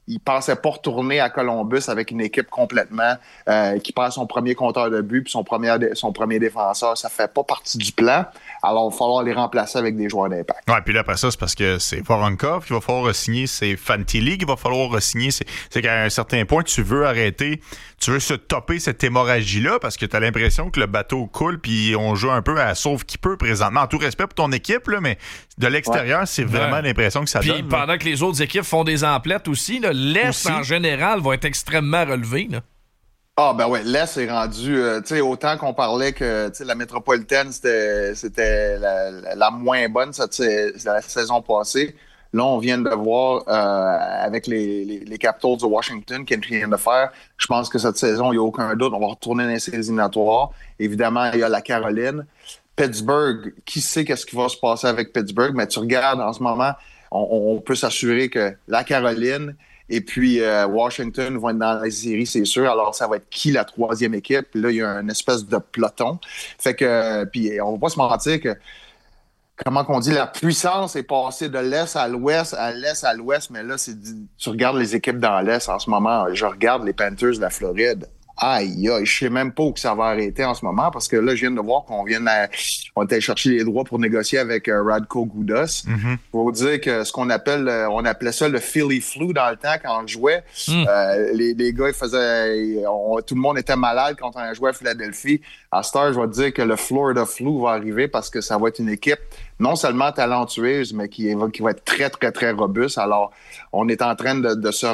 il pensait pas retourner à Columbus avec une équipe complètement qui perd son premier compteur de but puis son premier défenseur. Ça fait pas partie du plan. Alors, il va falloir les remplacer avec des joueurs d'impact. Ouais, puis là, après ça, c'est parce que c'est Voronkov qu'il va falloir re-signer, c'est Fantilli qu'il va falloir re-signer. C'est qu'à un certain point, tu veux arrêter, tu veux se topper cette hémorragie-là parce que tu as l'impression que le bateau coule puis on joue un peu à sauve qui peut présentement. En tout respect pour ton équipe, là, mais de l'extérieur, c'est vraiment l'impression que ça donne. Puis pendant que les autres équipes font des emplettes aussi, là, l'Est en général va être extrêmement relevé. Là. Ah, ben ouais, l'Est est rendu, tu sais, autant qu'on parlait que la métropolitaine, c'était la moins bonne la saison passée. Là, on vient de voir avec les Capitals de Washington qui viennent de faire. Je pense que cette saison, il n'y a aucun doute. On va retourner dans les séries éliminatoires. Évidemment, il y a la Caroline. Pittsburgh, qui sait qu'est-ce qui va se passer avec Pittsburgh? Mais tu regardes en ce moment, on peut s'assurer que la Caroline et puis Washington vont être dans la série, c'est sûr. Alors, ça va être qui la troisième équipe? Puis là, il y a une espèce de peloton. Fait que, puis on va pas se mentir que, comment qu'on dit, la puissance est passée de l'Est à l'Ouest, à l'Est à l'Ouest. Mais là, tu regardes les équipes dans l'Est en ce moment. Je regarde les Panthers de la Floride. Aïe, aïe, je sais même pas où que ça va arrêter en ce moment parce que là, je viens de voir qu'on était chercher les droits pour négocier avec Radko Gudas. Mm-hmm. Faut dire que ce qu'on appelle, on appelait ça le Philly Flu dans le temps quand on jouait. Les gars, tout le monde était malade quand on jouait à Philadelphie. À cette heure, je vais te dire que le Florida Flu va arriver parce que ça va être une équipe non seulement talentueuse, mais qui va être très, très, très robuste. Alors, on est en train de se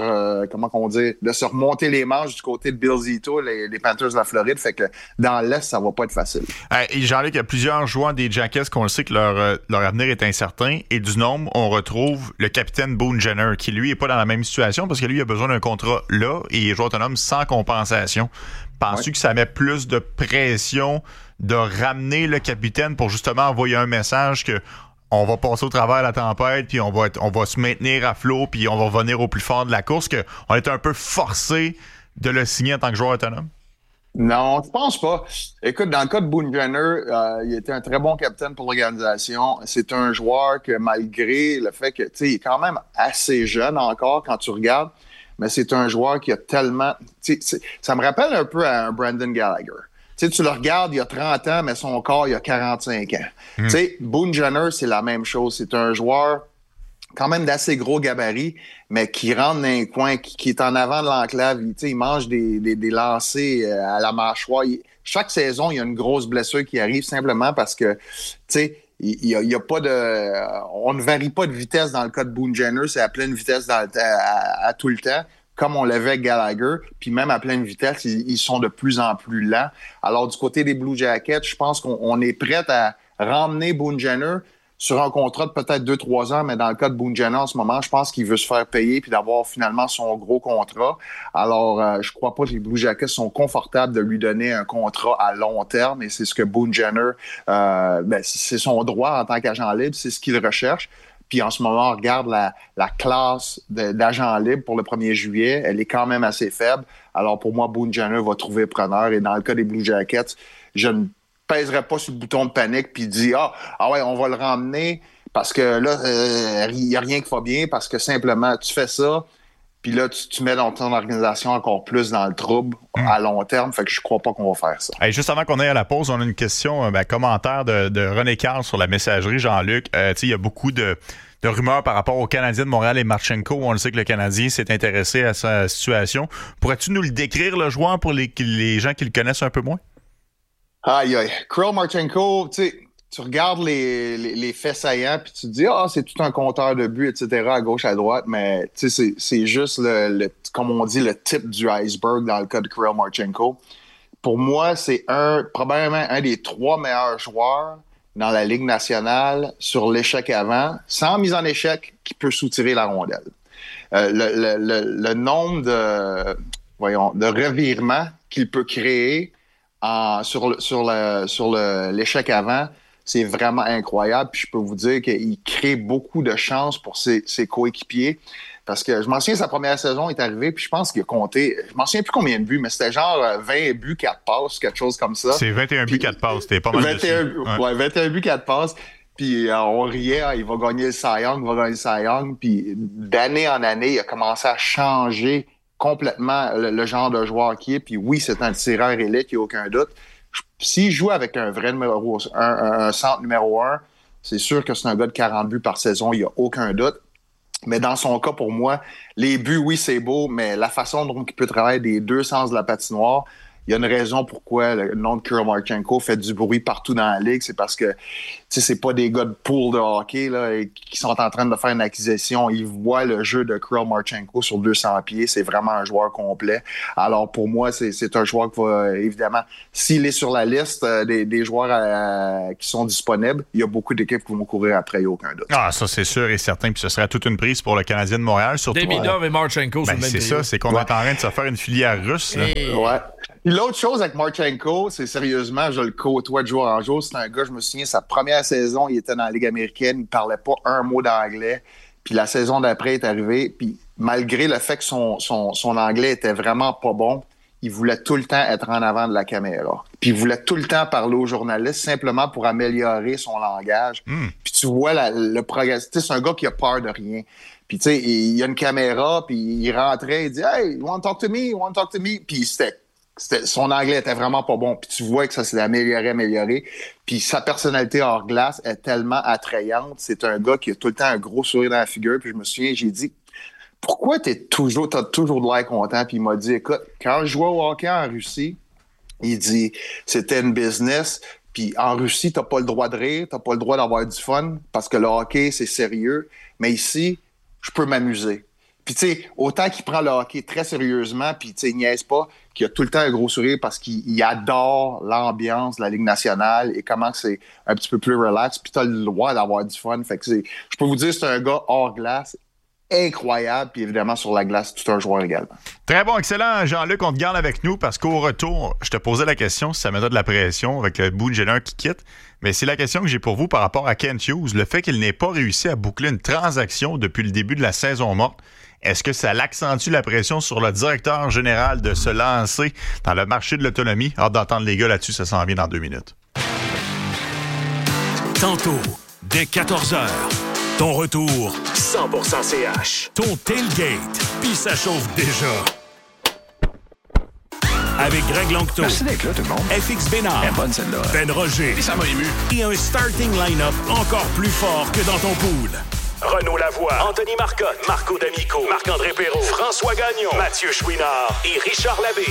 remonter les manches du côté de Bill Zito, les Panthers de la Floride. Fait que dans l'Est, ça va pas être facile. Et Jean-Luc, il y a plusieurs joueurs des Jackets qu'on le sait que leur avenir est incertain. Et du nombre, on retrouve le capitaine Boone Jenner, qui lui est pas dans la même situation parce que lui a besoin d'un contrat là et il est joueur autonome sans compensation. Penses-tu que ça met plus de pression de ramener le capitaine pour justement envoyer un message que on va passer au travers de la tempête, puis on va se maintenir à flot, puis on va revenir au plus fort de la course, qu'on est un peu forcé de le signer en tant que joueur autonome? Non, je pense pas. Écoute, dans le cas de Boone Jenner, il était un très bon capitaine pour l'organisation. C'est un joueur que malgré le fait que, tu sais, il est quand même assez jeune encore quand tu regardes, mais c'est un joueur qui a tellement... Ça me rappelle un peu à un Brandon Gallagher. Tu le regardes, il a 30 ans, mais son corps, il a 45 ans. Tu sais, Boone Jenner, c'est la même chose. C'est un joueur quand même d'assez gros gabarit, mais qui rentre dans un coin, qui est en avant de l'enclave. Il mange des lancers à la mâchoire. Chaque saison, il y a une grosse blessure qui arrive simplement parce que, tu sais, il y a pas de... On ne varie pas de vitesse dans le cas de Boone Jenner. C'est à pleine vitesse à tout le temps, comme on l'avait avec Gallagher, puis même à pleine vitesse, ils sont de plus en plus lents. Alors, du côté des Blue Jackets, je pense qu'on est prêt à ramener Boone Jenner sur un contrat de peut-être 2-3 ans, mais dans le cas de Boone Jenner en ce moment, je pense qu'il veut se faire payer puis d'avoir finalement son gros contrat. Alors, je crois pas que les Blue Jackets sont confortables de lui donner un contrat à long terme, et c'est ce que Boone Jenner, c'est son droit en tant qu'agent libre, c'est ce qu'il recherche. Puis en ce moment, on regarde la classe d'agents libres pour le 1er juillet. Elle est quand même assez faible. Alors pour moi, Boone Jenner va trouver preneur. Et dans le cas des Blue Jackets, je ne pèserai pas sur le bouton de panique puis dire ah ouais, on va le ramener parce que là, il n'y a rien qui va bien parce que simplement, tu fais ça. Puis là, tu mets dans ton organisation encore plus dans le trouble à long terme. Fait que je crois pas qu'on va faire ça. Hey, juste avant qu'on aille à la pause, on a une question, commentaire de René Carl sur la messagerie, Jean-Luc. Il y a beaucoup de rumeurs par rapport au Canadien de Montréal et Marchenko. On le sait que le Canadien s'est intéressé à sa situation. Pourrais-tu nous le décrire, le joueur, pour les gens qui le connaissent un peu moins? Aïe, aïe. Kirill Marchenko, tu regardes les faits saillants puis tu te dis c'est tout un compteur de buts, etc., à gauche, à droite, mais c'est juste comme on dit, le tip du iceberg dans le cas de Kirill Marchenko. Pour moi, c'est probablement un des 3 meilleurs joueurs dans la Ligue nationale sur l'échec avant, sans mise en échec, qui peut soutirer la rondelle. Le nombre de revirements qu'il peut créer sur l'échec avant, c'est vraiment incroyable. Puis je peux vous dire qu'il crée beaucoup de chances pour ses coéquipiers. Parce que je m'en souviens, sa première saison est arrivée, puis je pense qu'il a compté, je m'en souviens plus combien de buts, mais c'était genre 20 buts, 4 passes, quelque chose comme ça. C'est 21 buts, 4 passes, c'était pas mal 21 buts, 4 passes. Puis on riait, il va gagner le Cy Young. Puis d'année en année, il a commencé à changer complètement le genre de joueur qu'il est. Puis oui, c'est un tireur élite, il n'y a aucun doute. S'il joue avec un vrai numéro, un centre numéro 1, c'est sûr que c'est un gars de 40 buts par saison, il n'y a aucun doute. Mais dans son cas, pour moi, les buts, oui, c'est beau, mais la façon dont il peut travailler des deux sens de la patinoire, il y a une raison pourquoi le nom de Kirill Marchenko fait du bruit partout dans la ligue. C'est parce que c'est pas des gars de pool de hockey là, qui sont en train de faire une acquisition. Ils voient le jeu de Kirill Marchenko sur 200 pieds. C'est vraiment un joueur complet. Alors pour moi, c'est un joueur qui va, évidemment, s'il est sur la liste des joueurs qui sont disponibles, il y a beaucoup d'équipes qui vont courir après, il n'y a aucun doute. Ah, ça c'est sûr et certain. Puis ce serait toute une prise pour le Canadien de Montréal. Surtout, Demidov et Marchenko sur le même c'est trio. Ça, c'est qu'on est en train de se faire une filière russe. Là. Ouais. Puis l'autre chose avec Marchenko, c'est sérieusement, je le côtoie de jour en jour. C'est un gars, je me souviens, sa première saison, il était dans la Ligue américaine, il parlait pas un mot d'anglais. Puis la saison d'après est arrivée, puis malgré le fait que son anglais était vraiment pas bon, il voulait tout le temps être en avant de la caméra. Puis il voulait tout le temps parler aux journalistes simplement pour améliorer son langage. Puis tu vois le progrès. Tu sais, c'est un gars qui a peur de rien. Puis tu sais, il y a une caméra, puis il rentrait, il dit « Hey, you want to talk to me? You want to talk to me? » Puis son anglais était vraiment pas bon. Puis tu vois que ça s'est amélioré. Puis sa personnalité hors glace est tellement attrayante. C'est un gars qui a tout le temps un gros sourire dans la figure. Puis je me souviens, j'ai dit, pourquoi t'as toujours de l'air content? Puis il m'a dit, écoute, quand je jouais au hockey en Russie, il dit, c'était une business. Puis en Russie, t'as pas le droit de rire, t'as pas le droit d'avoir du fun parce que le hockey, c'est sérieux. Mais ici, je peux m'amuser. Puis, tu sais, autant qu'il prend le hockey très sérieusement, puis, tu sais, il niaise pas, qu'il a tout le temps un gros sourire parce qu'il adore l'ambiance de la Ligue nationale et comment c'est un petit peu plus relax, puis t'as le droit d'avoir du fun. Fait que je peux vous dire, c'est un gars hors glace, incroyable, puis évidemment, sur la glace, tout un joueur également. Très bon, excellent. Jean-Luc, on te garde avec nous parce qu'au retour, je te posais la question si ça mettait de la pression avec le Boone Jenner qui quitte. Mais c'est la question que j'ai pour vous par rapport à Kent Hughes. Le fait qu'il n'ait pas réussi à boucler une transaction depuis le début de la saison morte, est-ce que ça accentue la pression sur le directeur général de se lancer dans le marché de l'autonomie? Hâte d'entendre les gars là-dessus, ça s'en vient dans 2 minutes. Tantôt, dès 14h, ton retour 100% CH. Ton tailgate, puis ça chauffe déjà. Avec Greg Longto. Merci d'être là, tout le monde. FX Bénard. Elle est bonne, celle-là. Ben Roger. Et ça m'a ému. Et un starting line-up encore plus fort que dans ton pool. Renaud Lavoie, Anthony Marcotte, Marco D'Amico, Marc-André Perrault, François Gagnon, Mathieu Chouinard et Richard Labbé.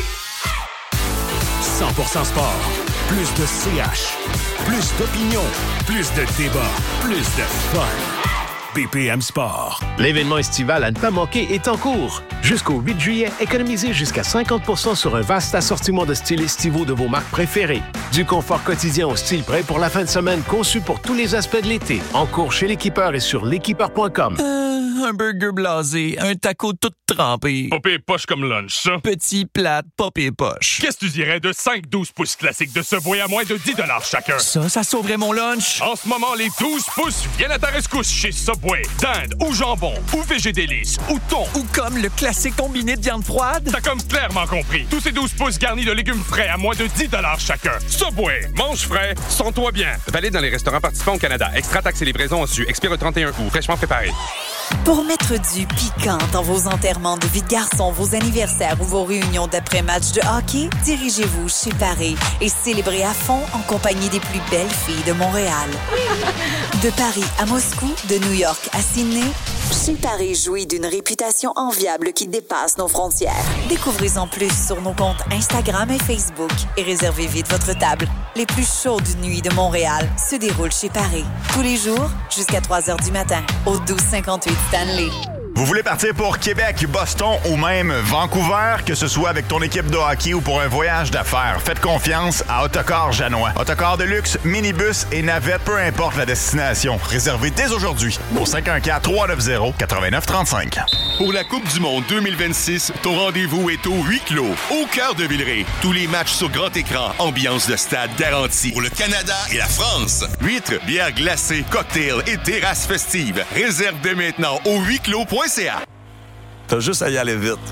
100% sport. Plus de CH. Plus d'opinion. Plus de débat. Plus de fun. BPM Sport. L'événement estival à ne pas manquer est en cours. Jusqu'au 8 juillet, économisez jusqu'à 50% sur un vaste assortiment de styles estivaux de vos marques préférées. Du confort quotidien au style prêt pour la fin de semaine conçu pour tous les aspects de l'été. En cours chez l'équipeur et sur l'équipeur.com. Un burger blasé, un taco tout trempé. Popé poche comme lunch, ça. Petit, plate, popé poche. Qu'est-ce que tu dirais de 5-12 pouces classiques de Subway à moins de 10$ chacun? Ça sauverait mon lunch. En ce moment, les 12 pouces viennent à ta rescousse chez Subway. Dinde ou jambon ou végédélice ou thon. Ou comme le classique combiné de viande froide. T'as comme clairement compris. Tous ces 12 pouces garnis de légumes frais à moins de 10$ chacun. Subway, mange frais, sens-toi bien. Valide dans les restaurants participants au Canada. Extra taxes et livraison en su. Expire le 31 août. Fraîchement préparé. Pour mettre du piquant dans vos enterrements de vie de garçon, vos anniversaires ou vos réunions d'après-match de hockey, dirigez-vous chez Paris et célébrez à fond en compagnie des plus belles filles de Montréal. De Paris à Moscou, de New York à Sydney, chez Paris jouit d'une réputation enviable qui dépasse nos frontières. Découvrez-en plus sur nos comptes Instagram et Facebook et réservez vite votre table. Les plus chaudes nuits de Montréal se déroulent chez Paris. Tous les jours, jusqu'à 3h du matin, au 1258 Stanley. Vous voulez partir pour Québec, Boston ou même Vancouver, que ce soit avec ton équipe de hockey ou pour un voyage d'affaires, faites confiance à Autocar Janois. Autocar de luxe, minibus et navette, peu importe la destination. Réservez dès aujourd'hui au 514-390-8935. Pour la Coupe du monde 2026, ton rendez-vous est au Huis Clos, au cœur de Villeray. Tous les matchs sur grand écran, ambiance de stade garantie. Pour le Canada et la France, huîtres, bières glacées, cocktails et terrasses festives. Réserve dès maintenant au huisclos.ca. T'as juste à y aller vite.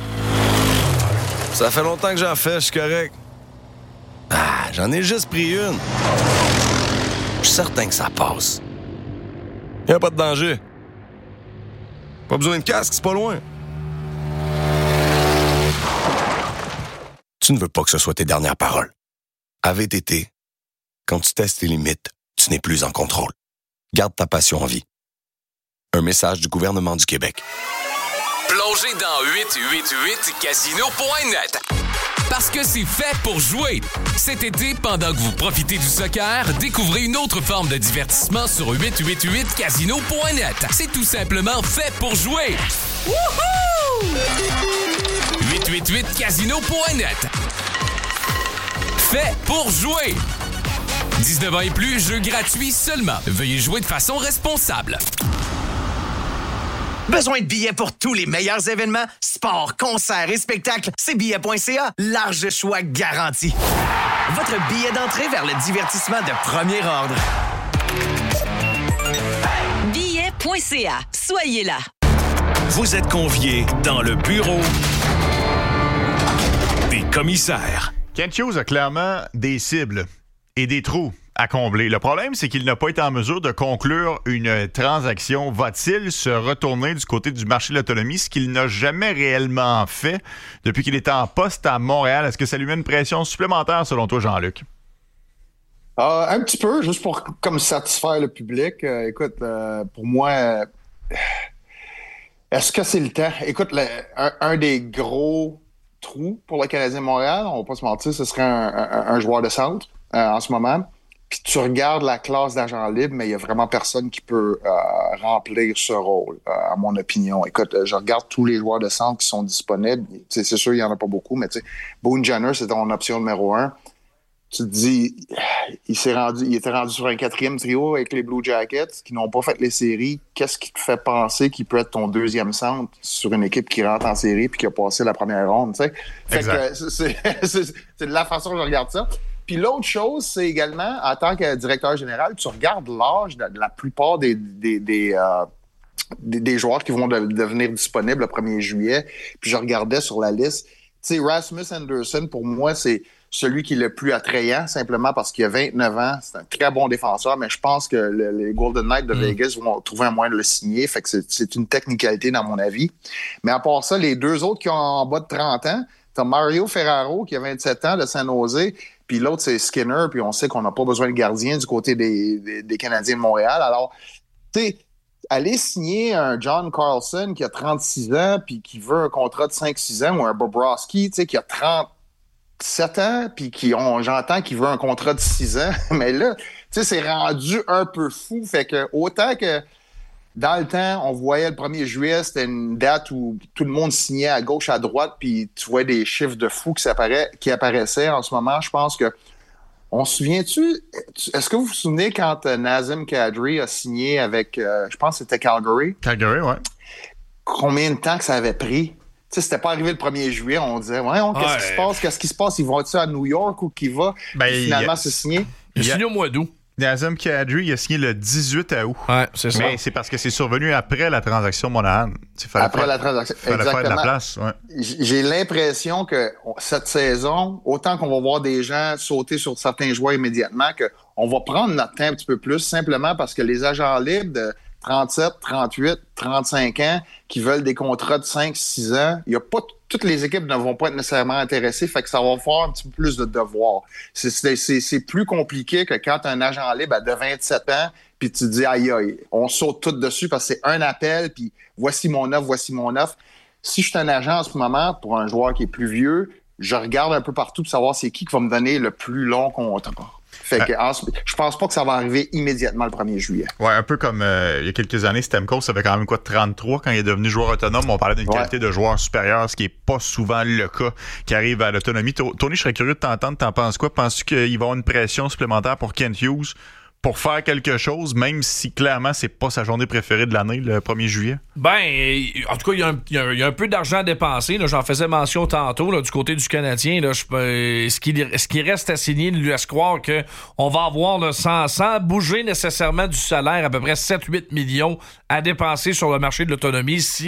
Ça fait longtemps que j'en fais, je suis correct. J'en ai juste pris une. Je suis certain que ça passe. Y a pas de danger. Pas besoin de casque, c'est pas loin. Tu ne veux pas que ce soit tes dernières paroles. À VTT, quand tu testes tes limites, tu n'es plus en contrôle. Garde ta passion en vie. Un message du gouvernement du Québec. Plongez dans 888casino.net. Parce que c'est fait pour jouer. Cet été, pendant que vous profitez du soccer, découvrez une autre forme de divertissement sur 888casino.net. C'est tout simplement fait pour jouer. Wouhou! 888casino.net. Fait pour jouer. 19 ans et plus, jeu gratuit seulement. Veuillez jouer de façon responsable. Besoin de billets pour tous les meilleurs événements? Sports, concerts et spectacles, c'est billet.ca. Large choix garanti. Votre billet d'entrée vers le divertissement de premier ordre. Billet.ca. Soyez là. Vous êtes conviés dans le bureau des commissaires. Kent Hughes a clairement des cibles et des trous à combler. Le problème, c'est qu'il n'a pas été en mesure de conclure une transaction. Va-t-il se retourner du côté du marché de l'autonomie, ce qu'il n'a jamais réellement fait depuis qu'il était en poste à Montréal? Est-ce que ça lui met une pression supplémentaire, selon toi, Jean-Luc? Un petit peu, juste pour comme satisfaire le public. Écoute, pour moi, est-ce que c'est le temps? Écoute, un des gros trous pour le Canadien de Montréal, on va pas se mentir, ce serait un joueur de centre en ce moment. Puis tu regardes la classe d'agents libres, mais il y a vraiment personne qui peut remplir ce rôle, à mon opinion. Écoute, je regarde tous les joueurs de centre qui sont disponibles. C'est sûr, il n'y en a pas beaucoup, mais tu sais, Boone Jenner, c'est ton option numéro 1. Tu te dis, il était rendu sur un 4e trio avec les Blue Jackets qui n'ont pas fait les séries. Qu'est-ce qui te fait penser qu'il peut être ton 2e centre sur une équipe qui rentre en série puis qui a passé la première ronde, tu sais? Fait que c'est de la façon dont je regarde ça. Puis l'autre chose, c'est également, en tant que directeur général, tu regardes l'âge de la plupart des joueurs qui vont devenir disponibles le 1er juillet. Puis je regardais sur la liste. Tu sais, Rasmus Anderson, pour moi, c'est celui qui est le plus attrayant, simplement parce qu'il a 29 ans. C'est un très bon défenseur, mais je pense que les Golden Knights de Vegas vont trouver un moyen de le signer. Fait que c'est une technicalité, dans mon avis. Mais à part ça, les deux autres qui ont en bas de 30 ans, t'as Mario Ferraro, qui a 27 ans, de San Jose, puis l'autre, c'est Skinner, puis on sait qu'on n'a pas besoin de gardien du côté des Canadiens de Montréal. Alors, tu sais, aller signer un John Carlson qui a 36 ans, puis qui veut un contrat de 5-6 ans, ou un Bobrovsky, tu sais, qui a 37 ans, puis j'entends qu'il veut un contrat de 6 ans, mais là, tu sais, c'est rendu un peu fou. Fait que, autant que dans le temps, on voyait le 1er juillet, c'était une date où tout le monde signait à gauche, à droite, puis tu vois des chiffres de fous qui apparaissaient en ce moment. Je pense que on se souvient-tu? Est-ce que vous vous souvenez quand Nazem Kadri a signé avec, je pense que c'était Calgary? Calgary, ouais. Combien de temps que ça avait pris? Tu sais, c'était pas arrivé le 1er juillet, on disait, qu'est-ce qui se passe? Qu'est-ce qui se passe? Ils vont-tu à New York ou qui va? Finalement, c'est signé. Il a signé au mois d'août. Nazem Kadri, il a signé le 18 août. Ouais, c'est ça. Mais c'est parce que c'est survenu après la transaction Monahan. Après la transaction, exactement. Faire de la place, ouais. J'ai l'impression que cette saison, autant qu'on va voir des gens sauter sur certains joueurs immédiatement, qu'on va prendre notre temps un petit peu plus, simplement parce que les agents libres de 37, 38, 35 ans qui veulent des contrats de 5-6 ans, il y a pas toutes les équipes ne vont pas être nécessairement intéressées, fait que ça va faire un petit peu plus de devoirs. C'est plus compliqué que quand tu as un agent libre de 27 ans, puis tu te dis, aïe, on saute tout dessus parce que c'est un appel, puis voici mon offre. Si je suis un agent en ce moment, pour un joueur qui est plus vieux, je regarde un peu partout pour savoir c'est qui va me donner le plus long contrat. Fait que je pense pas que ça va arriver immédiatement le 1er juillet. Ouais, un peu comme il y a quelques années, Stamkos avait quand même 33 quand il est devenu joueur autonome. On parlait d'une qualité de joueur supérieure, ce qui est pas souvent le cas qui arrive à l'autonomie. Tony, je serais curieux de t'entendre. T'en penses quoi? Penses-tu qu'il va y avoir une pression supplémentaire pour Kent Hughes pour faire quelque chose, même si clairement c'est pas sa journée préférée de l'année, le 1er juillet? Ben, en tout cas, il y a un peu d'argent à dépenser. Là, j'en faisais mention tantôt du côté du Canadien. Là, ce qui reste à signer lui laisse croire qu'on va avoir, là, sans bouger nécessairement du salaire, à peu près 7-8 millions à dépenser sur le marché de l'autonomie si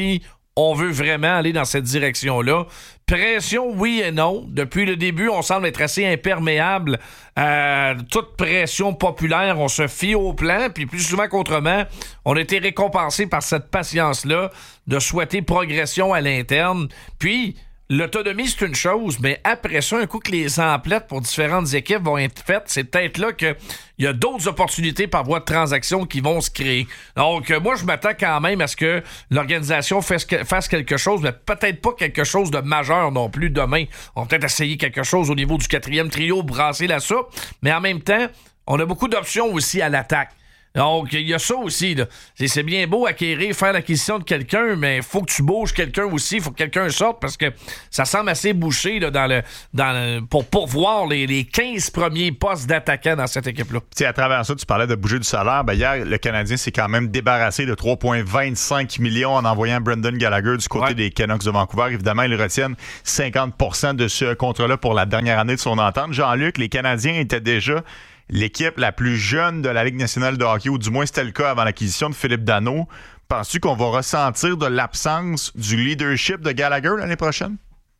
on veut vraiment aller dans cette direction-là. Pression, oui et non. Depuis le début, on semble être assez imperméable à toute pression populaire. On se fie au plan, puis plus souvent qu'autrement, on a été récompensé par cette patience-là de souhaiter progression à l'interne. Puis, l'autonomie, c'est une chose, mais après ça, un coup que les emplettes pour différentes équipes vont être faites, c'est peut-être là qu'il y a d'autres opportunités par voie de transaction qui vont se créer. Donc, moi, je m'attends quand même à ce que l'organisation fasse quelque chose, mais peut-être pas quelque chose de majeur non plus demain. On va peut-être essayer quelque chose au niveau du 4e trio, brasser la soupe, mais en même temps, on a beaucoup d'options aussi à l'attaque. Donc, il y a ça aussi, là. C'est bien beau acquérir, faire l'acquisition de quelqu'un, mais il faut que tu bouges quelqu'un aussi, il faut que quelqu'un sorte, parce que ça semble assez bouché là, pour pourvoir les 15 premiers postes d'attaquants dans cette équipe-là. T'sais, à travers ça, tu parlais de bouger du salaire. Ben, hier, le Canadien s'est quand même débarrassé de 3,25 millions en envoyant Brendan Gallagher du côté des Canucks de Vancouver. Évidemment, ils retiennent 50% de ce contrat-là pour la dernière année de son entente. Jean-Luc, les Canadiens étaient déjà l'équipe la plus jeune de la Ligue nationale de hockey, ou du moins c'était le cas avant l'acquisition de Philippe Danault. Penses-tu qu'on va ressentir de l'absence du leadership de Gallagher l'année prochaine?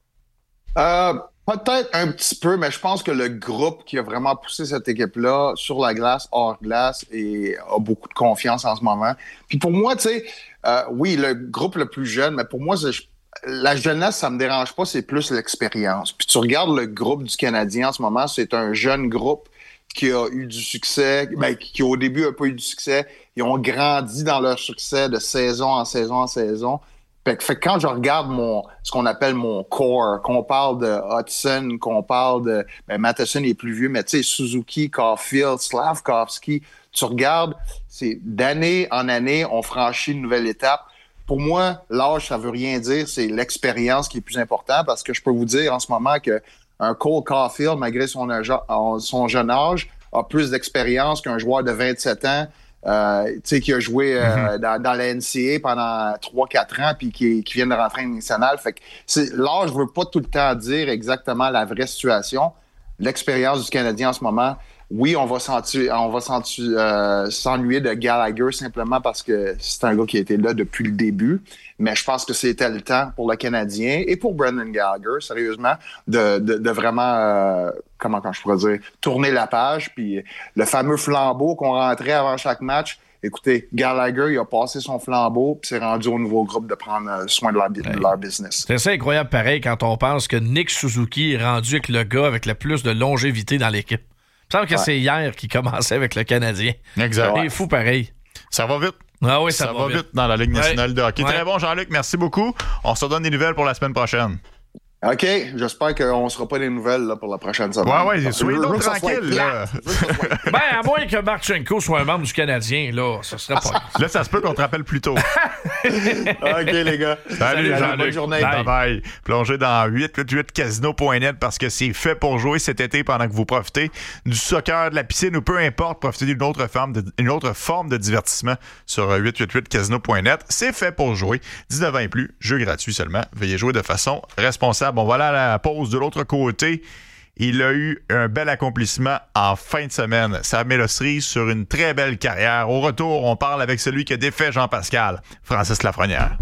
Peut-être un petit peu, mais je pense que le groupe qui a vraiment poussé cette équipe-là sur la glace, hors glace, a beaucoup de confiance en ce moment. Puis pour moi, tu sais, oui, le groupe le plus jeune, mais pour moi, la jeunesse, ça me dérange pas, c'est plus l'expérience. Puis tu regardes le groupe du Canadien en ce moment, c'est un jeune groupe qui a eu du succès, qui au début n'a pas eu du succès. Ils ont grandi dans leur succès de saison en saison en saison. Fait que quand je regarde ce qu'on appelle mon core, qu'on parle de Hudson, qu'on parle de Matheson est plus vieux, mais tu sais, Suzuki, Caulfield, Slavkovski, tu regardes, c'est d'année en année, on franchit une nouvelle étape. Pour moi, l'âge, ça veut rien dire, c'est l'expérience qui est plus important, parce que je peux vous dire en ce moment que un Cole Caulfield, malgré son jeune âge, a plus d'expérience qu'un joueur de 27 ans qui a joué dans la NCAA pendant 3-4 ans puis qui vient de rentrer en nationale. Fait que l'âge ne veut pas tout le temps dire exactement la vraie situation. L'expérience du Canadien en ce moment, oui, on va s'ennuyer de Gallagher simplement parce que c'est un gars qui a été là depuis le début. Mais je pense que c'était le temps pour le Canadien et pour Brendan Gallagher, sérieusement, de vraiment, comment je pourrais dire, tourner la page. Puis le fameux flambeau qu'on rentrait avant chaque match, écoutez, Gallagher, il a passé son flambeau puis c'est rendu au nouveau groupe de prendre soin de leur business. C'est assez incroyable pareil quand on pense que Nick Suzuki est rendu avec le gars avec le plus de longévité dans l'équipe. Il me semble que c'est hier qu'il commençait avec le Canadien. Exact. C'est fou pareil. Ça va vite. Ah oui, ça va vite dans la Ligue nationale de hockey. Très bon, Jean-Luc, merci beaucoup. On se donne des nouvelles pour la semaine prochaine. OK, j'espère qu'on ne sera pas des nouvelles là, pour la prochaine semaine. Ouais, soyez donc tranquille. Là. À moins que Marchenko soit un membre du Canadien, là, ça serait pas... Là, ça se peut qu'on te rappelle plus tôt. OK, les gars. Salut Jean-Luc. Bonne journée. Bye. Plongez dans 888casino.net parce que c'est fait pour jouer cet été pendant que vous profitez du soccer, de la piscine ou peu importe, profitez d'une autre forme de divertissement sur 888casino.net. C'est fait pour jouer. 19 ans et plus, jeu gratuit seulement. Veuillez jouer de façon responsable. Bon, voilà la pause de l'autre côté. Il a eu un bel accomplissement en fin de semaine. Ça met le cerise sur une très belle carrière. Au retour, on parle avec celui qui a défait Jean-Pascal, Francis Lafrenière.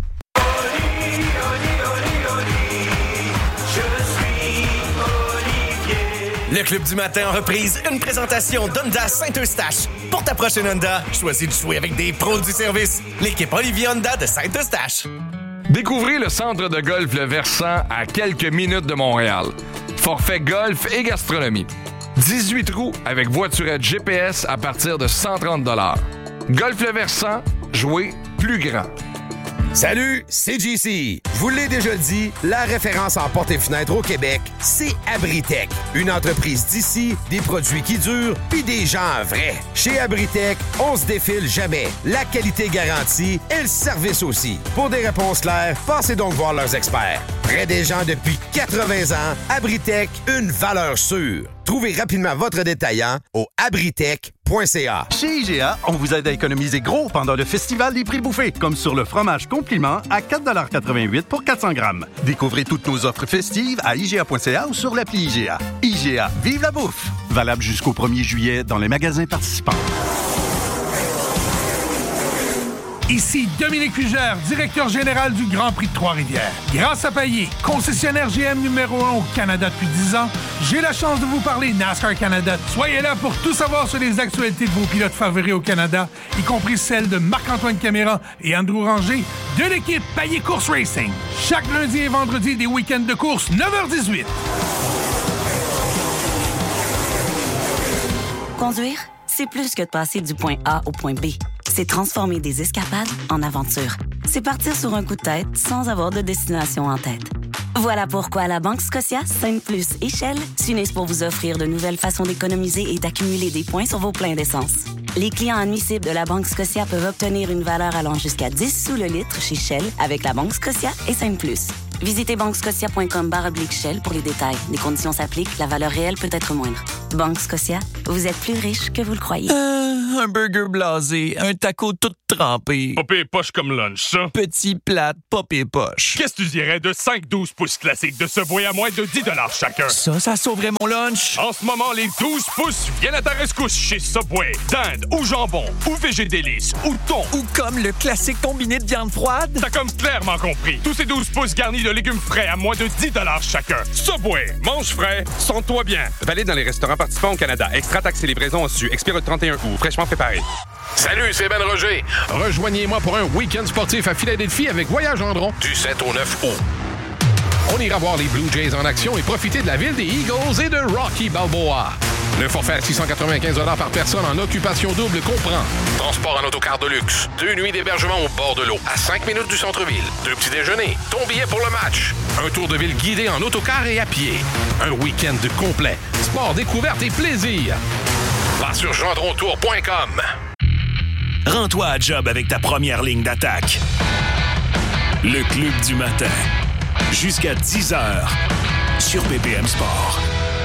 Le Club du matin en reprise, une présentation d'Honda Saint-Eustache. Pour ta prochaine Honda, choisis de jouer avec des pros du service. L'équipe Olivier Honda de Saint-Eustache. Découvrez le centre de golf Le Versant à quelques minutes de Montréal. Forfait golf et gastronomie. 18 trous avec voiturette GPS à partir de 130 $. Golf Le Versant, jouez plus grand. Salut, c'est JC. Je vous l'ai déjà dit, la référence en portes et fenêtres au Québec, c'est Abritech. Une entreprise d'ici, des produits qui durent, puis des gens vrais. Chez Abritech, on se défile jamais. La qualité garantie et le service aussi. Pour des réponses claires, passez donc voir leurs experts. Près des gens depuis 80 ans, Abritech, une valeur sûre. Trouvez rapidement votre détaillant au abritech.ca. Chez IGA, on vous aide à économiser gros pendant le festival des prix bouffés, comme sur le fromage compliment à 4,88 $ pour 400 grammes. Découvrez toutes nos offres festives à IGA.ca ou sur l'appli IGA. IGA, vive la bouffe! Valable jusqu'au 1er juillet dans les magasins participants. Ici Dominique Fugère, directeur général du Grand Prix de Trois-Rivières. Grâce à Payet, concessionnaire GM numéro 1 au Canada depuis 10 ans, j'ai la chance de vous parler NASCAR Canada. Soyez là pour tout savoir sur les actualités de vos pilotes favoris au Canada, y compris celles de Marc-Antoine Caméra et Andrew Ranger de l'équipe Payet Course Racing. Chaque lundi et vendredi des week-ends de course, 9h18. Conduire, c'est plus que de passer du point A au point B. C'est transformer des escapades en aventures. C'est partir sur un coup de tête sans avoir de destination en tête. Voilà pourquoi la Banque Scotia, Sainte Plus et Shell s'unissent pour vous offrir de nouvelles façons d'économiser et d'accumuler des points sur vos pleins d'essence. Les clients admissibles de la Banque Scotia peuvent obtenir une valeur allant jusqu'à 10 sous le litre chez Shell avec la Banque Scotia et Sainte Plus. Visitez banquescotia.com/Shell pour les détails. Les conditions s'appliquent, la valeur réelle peut être moindre. Banque Scotia, vous êtes plus riche que vous le croyez. Un burger blasé, un taco tout trempé. Pas pire poche comme lunch, ça. Petit plate, pas pire poche. Qu'est-ce que tu dirais de 5-12 pouces classiques de Subway à moins de 10 $ chacun? Ça sauverait mon lunch. En ce moment, les 12 pouces viennent à ta rescousse chez Subway. Dinde ou jambon, ou végédélice, ou thon. Ou comme le classique combiné de viande froide. T'as comme clairement compris. Tous ces 12 pouces garnis de légumes frais à moins de 10 $ chacun. Subway, mange frais, sens-toi bien. Valide dans les restaurants participants au Canada. Extra taxes et livraison au su. Expire le 31 août. Fraîchement préparé. Salut, c'est Ben Roger. Rejoignez-moi pour un week-end sportif à Philadelphie avec Voyage Gendron du 7 au 9 août. On ira voir les Blue Jays en action et profiter de la ville des Eagles et de Rocky Balboa. Le forfait à 695 $ par personne en occupation double comprend transport en autocar de luxe, 2 nuits d'hébergement au bord de l'eau, à 5 minutes du centre-ville, 2 petits déjeuners, ton billet pour le match, un tour de ville guidé en autocar et à pied, un week-end complet, sport, découverte et plaisir. Va sur gendrontour.com. Rends-toi à job avec ta première ligne d'attaque. Le Club du matin. Jusqu'à 10h sur BPM Sport.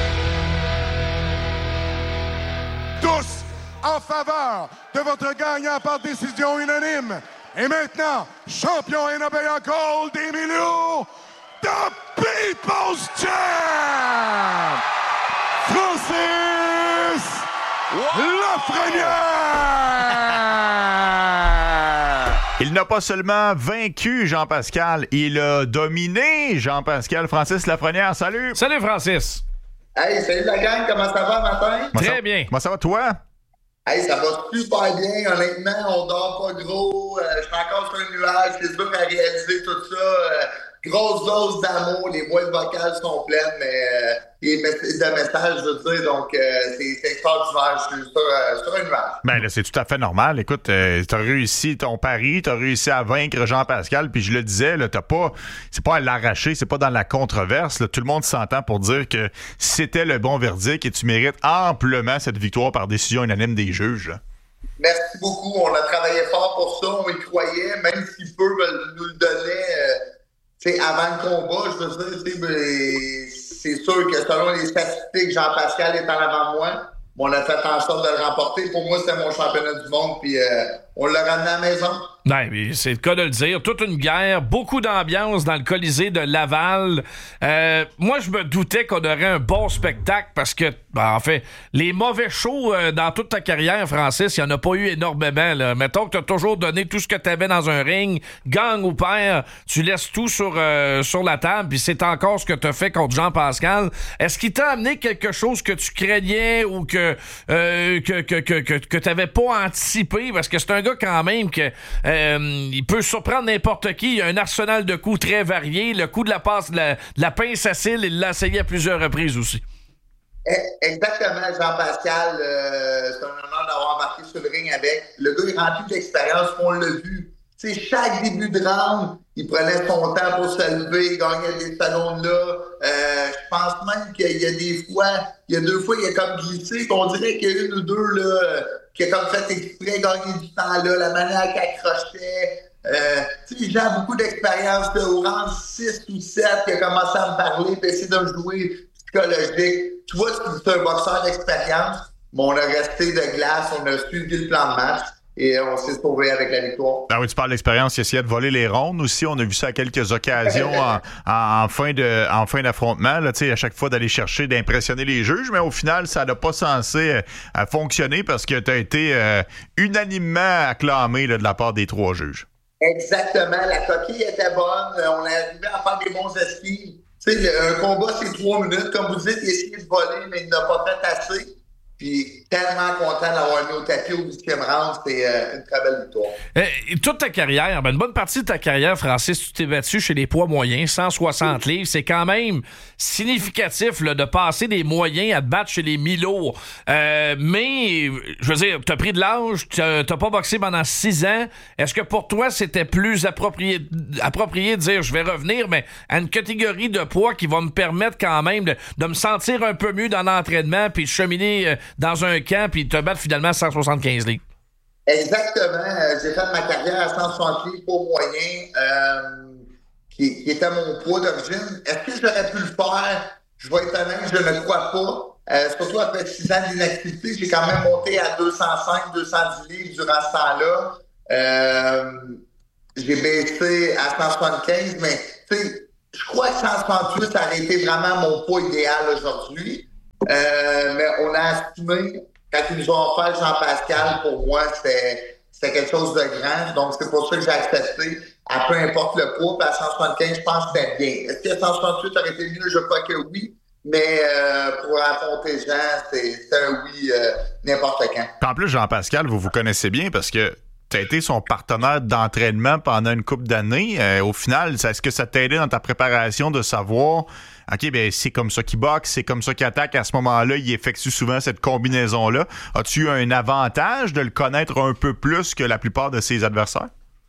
Tous en faveur de votre gagnant par décision unanime. Et maintenant, champion NWA Gold d'Emilio, The People's Champ, Francis Lafrenière! Il n'a pas seulement vaincu Jean-Pascal, il a dominé Jean-Pascal. Francis Lafrenière, salut! Salut Francis! Hey, salut la gang, comment ça va matin? Très bien. Comment ça va toi? Hey, ça va super bien, honnêtement, on dort pas gros, je suis encore sur un nuage, c'est dur à réaliser tout ça, grosse dose d'amour, les boîtes vocales sont pleines, mais les de messages, je veux dire, donc c'est extraordinaire, je suis sur un nuage. Ben là, c'est tout à fait normal. Écoute, t'as réussi ton pari, t'as réussi à vaincre Jean-Pascal, puis je le disais, là, c'est pas à l'arracher, c'est pas dans la controverse, là, tout le monde s'entend pour dire que c'était le bon verdict et tu mérites amplement cette victoire par décision unanime des juges. Là. Merci beaucoup, on a travaillé fort pour ça, on y croyait, même si peu nous le donnait avant le combat, je veux dire, c'est sûr que selon les statistiques, Jean-Pascal est en avant de moi. On a fait en sorte de le remporter. Pour moi, c'était mon championnat du monde, puis on l'a ramené à la maison. Ben, mais c'est le cas de le dire. Toute une guerre, beaucoup d'ambiance dans le Colisée de Laval. Moi, je me doutais qu'on aurait un bon spectacle parce que, en fait, les mauvais shows dans toute ta carrière, Francis, il n'y en a pas eu énormément. Là. Mettons que tu as toujours donné tout ce que tu avais dans un ring, gang ou père, tu laisses tout sur la table, puis c'est encore ce que tu as fait contre Jean-Pascal. Est-ce qu'il t'a amené quelque chose que tu craignais ou que tu n'avais pas anticipé? Parce que c'est un gars quand même que il peut surprendre n'importe qui. Il a un arsenal de coups très varié. Le coup de la passe de la pince à cils, il l'a essayé à plusieurs reprises aussi. Exactement, Jean-Pascal. C'est un honneur d'avoir embarqué sur le ring avec. Le gars est rempli d'expérience, on l'a vu. Tu sais, chaque début de round, il prenait son temps pour se lever, gagnait des talons-là. Je pense même qu'il y a des fois, il y a 2 fois, il a comme glissé. On dirait qu'il y a 1 ou 2 là, qui a comme fait exprès gagner du temps là, la manière qu'il accrochait. Tu sais, j'ai beaucoup d'expérience au rang 6 ou 7 qui a commencé à me parler et essayer de me jouer psychologique. Tu vois, c'est un boxeur d'expérience, mais on a resté de glace, on a suivi le plan de match. et on s'est sauvé avec la victoire. Ah oui, tu parles d'expérience, il essayait de voler les rondes aussi. On a vu ça à quelques occasions en fin d'affrontement. Là, à chaque fois d'aller chercher, d'impressionner les juges, mais au final, ça n'a pas censé fonctionner parce que tu as été unanimement acclamé là, de la part des 3 juges. Exactement. La coquille était bonne. On est arrivé à faire des bons esquives. Un combat, c'est 3 minutes. Comme vous dites, il a essayé de voler, mais il n'a pas fait assez. Puis tellement content d'avoir mis au tapis au 8e round. C'était une très belle victoire. Toute ta carrière, une bonne partie de ta carrière, Francis, tu t'es battu chez les poids moyens, 160 livres. C'est quand même significatif là, de passer des moyens à te battre chez les mi-lourds. Mais, je veux dire, t'as pris de l'âge, t'as pas boxé pendant 6 ans. Est-ce que pour toi, c'était plus approprié de dire, je vais revenir, mais à une catégorie de poids qui va me permettre quand même de me sentir un peu mieux dans l'entraînement puis de cheminer dans un camp puis te battre finalement à 175 livres? Exactement. J'ai fait ma carrière à 160 livres pour moyen, qui était mon poids d'origine. Est-ce que j'aurais pu le faire? Je vais être honnête, je ne crois pas. Surtout après 6 ans d'inactivité, j'ai quand même monté à 205, 210 livres durant ce temps-là. J'ai baissé à 175, mais tu sais, je crois que 168, ça aurait été vraiment mon poids idéal aujourd'hui. Mais on a assumé, quand ils nous ont offert Jean-Pascal, pour moi, c'était quelque chose de grand. Donc, c'est pour ça que j'ai accepté, à peu importe le poids. Puis à 175, je pense que c'était bien. Est-ce que 168 aurait été mieux? Je crois que oui. Mais pour affronter Jean, c'est un oui n'importe quand. En plus, Jean-Pascal, vous connaissez bien parce que tu as été son partenaire d'entraînement pendant une couple d'années. Au final, est-ce que ça t'a aidé dans ta préparation de savoir... OK, bien, c'est comme ça qu'il boxe, c'est comme ça qu'il attaque. À ce moment-là, il effectue souvent cette combinaison-là. As-tu eu un avantage de le connaître un peu plus que la plupart de ses adversaires?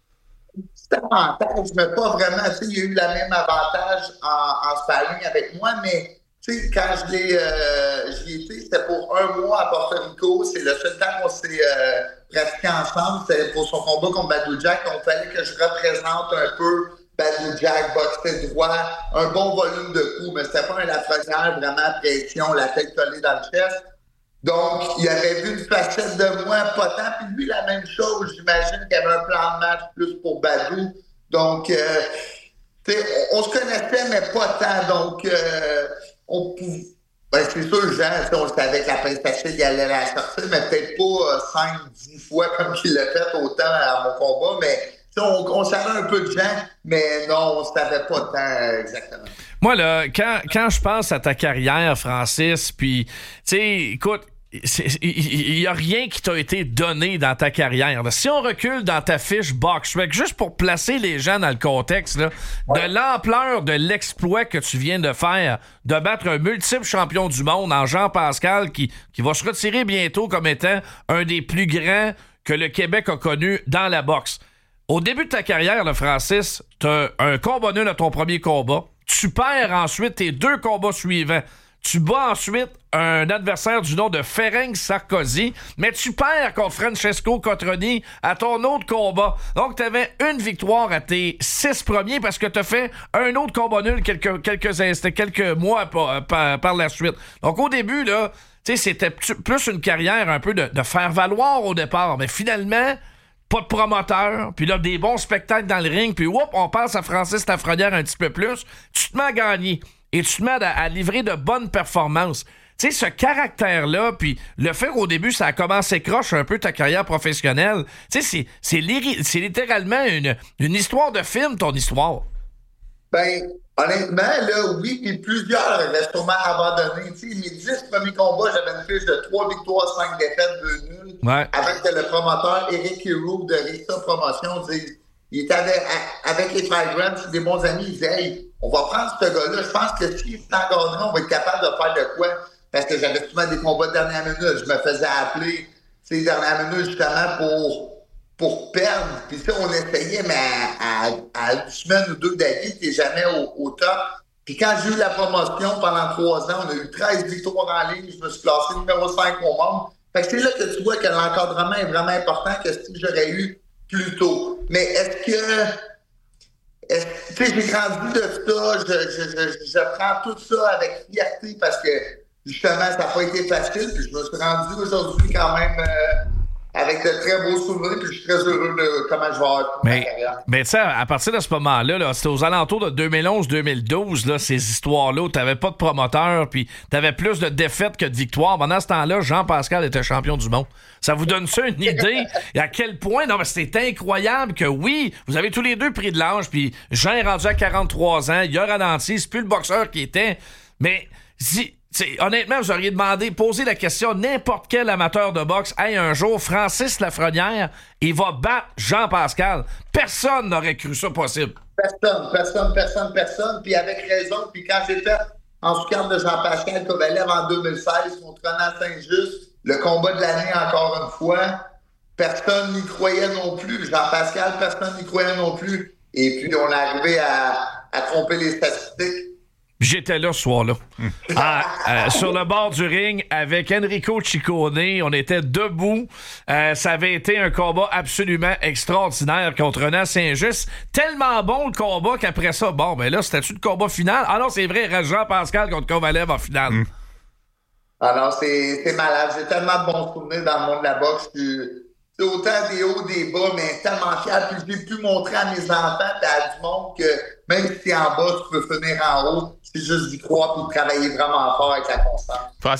C'est un avantage, mais pas vraiment. Tu sais, il y a eu le même avantage en sparring avec moi, mais tu sais, quand j'y étais, c'était pour 1 mois à Porto Rico. C'est le seul temps qu'on s'est pratiqué ensemble. C'était pour son combat contre Badou Jack. Donc, il fallait que je représente un peu Badou Jack, boxait droit, un bon volume de coups, mais c'était pas un Lafrenière, vraiment pression, la tête collée dans le chest. Donc, il avait vu une facette de moi, pas tant. Puis lui, la même chose, j'imagine qu'il y avait un plan de match plus pour Badou. Donc, tu sais, on se connaissait, mais pas tant. Donc, on pouvait... Ben, c'est sûr, Jean, on savait que la presse facile, il allait la sortir, mais peut-être pas 5-10 fois comme il l'a fait autant à mon combat, mais... On savait un peu de gens, mais non, on ne savait pas tant exactement. Moi, là, quand je pense à ta carrière, Francis, puis, tu sais, écoute, il n'y a rien qui t'a été donné dans ta carrière. Si on recule dans ta fiche BoxRec, juste pour placer les gens dans le contexte là, de l'ampleur de l'exploit que tu viens de faire, de battre un multiple champion du monde en Jean-Pascal qui va se retirer bientôt comme étant un des plus grands que le Québec a connu dans la boxe. Au début de ta carrière, là, Francis, t'as un combat nul à ton premier combat. Tu perds ensuite tes 2 combats suivants. Tu bats ensuite un adversaire du nom de Ferenc Sarkozy, mais tu perds contre Francesco Cotroni à ton autre combat. Donc, t'avais une victoire à tes 6 premiers parce que t'as fait un autre combat nul quelques mois par la suite. Donc, au début, là, tu sais, c'était plus une carrière un peu de faire valoir au départ, mais finalement... Pas de promoteur, puis là, des bons spectacles dans le ring, puis on passe à Francis Lafrenière un petit peu plus. Tu te mets à gagner et tu te mets à livrer de bonnes performances. Tu sais, ce caractère-là, puis le fait qu'au début, ça a commencé croche un peu ta carrière professionnelle, tu sais, c'est littéralement une histoire de film, ton histoire. Ben, honnêtement, là, oui, puis plusieurs avaient sûrement abandonné. Tu sais, mes 10 premiers combats, j'avais une fiche de 3 victoires, 5 défaites, 2 nuls. Ouais. Avec le promoteur Eric Héroux de Rista Promotion, il était avec les Flagrants, des bons amis, il disait, hey, on va prendre ce gars-là. Je pense que s'il est encadré, on va être capable de faire de quoi? Parce que j'avais souvent des combats de dernière minute. Je me faisais appeler, tu sais, dernière minute, justement, pour perdre. Puis ça, on essayait, mais à une semaine ou 2 d'avis, t'es jamais au top. Puis quand j'ai eu la promotion pendant 3 ans, on a eu 13 victoires en ligne. Je me suis classé numéro 5 au monde. Fait que c'est là que tu vois que l'encadrement est vraiment important que si j'aurais eu plus tôt. Mais est-ce que... Tu sais, j'ai grandi de ça. Je prends tout ça avec fierté parce que, justement, ça n'a pas été facile. Puis je me suis rendu aujourd'hui quand même... avec de très beaux souvenirs, puis je suis très heureux de comment je vais avoir ma carrière. Mais tu sais, à partir de ce moment-là, là, c'était aux alentours de 2011-2012, là, ces histoires-là où t'avais pas de promoteur, puis t'avais plus de défaites que de victoires. Pendant ce temps-là, Jean-Pascal était champion du monde. Ça vous donne ça une idée à quel point, non, mais c'était incroyable que oui, vous avez tous les deux pris de l'âge, puis Jean est rendu à 43 ans, il a ralenti, c'est plus le boxeur qui était, mais si... honnêtement, vous auriez posé la question à n'importe quel amateur de boxe. Hey, un jour, Francis Lafrenière, il va battre Jean-Pascal. Personne n'aurait cru ça possible. Personne. Puis avec raison. Puis quand j'ai fait en sous-carte de Jean-Pascal Kovalev en 2016 contre Renan Saint-Just, le combat de l'année encore une fois, personne n'y croyait non plus. Jean-Pascal, personne n'y croyait non plus. Et puis, on est arrivé à tromper les statistiques. J'étais là ce soir-là. Sur le bord du ring avec Enrico Ciccone. On était debout. Ça avait été un combat absolument extraordinaire contre Renan Saint-Just. Tellement bon le combat qu'après ça, bon, ben là, c'était-tu le combat final? Ah non, c'est vrai, Jean-Pascal contre Kovalev en finale. Ah non, c'est malade. J'ai tellement de bons souvenirs dans le monde de la boxe. C'est autant des hauts, des bas, mais tellement fier. Puis j'ai pu montrer à mes enfants et à du monde que même si t'es en bas, tu peux finir en haut. C'est juste d'y croire et de travailler vraiment fort avec la constance.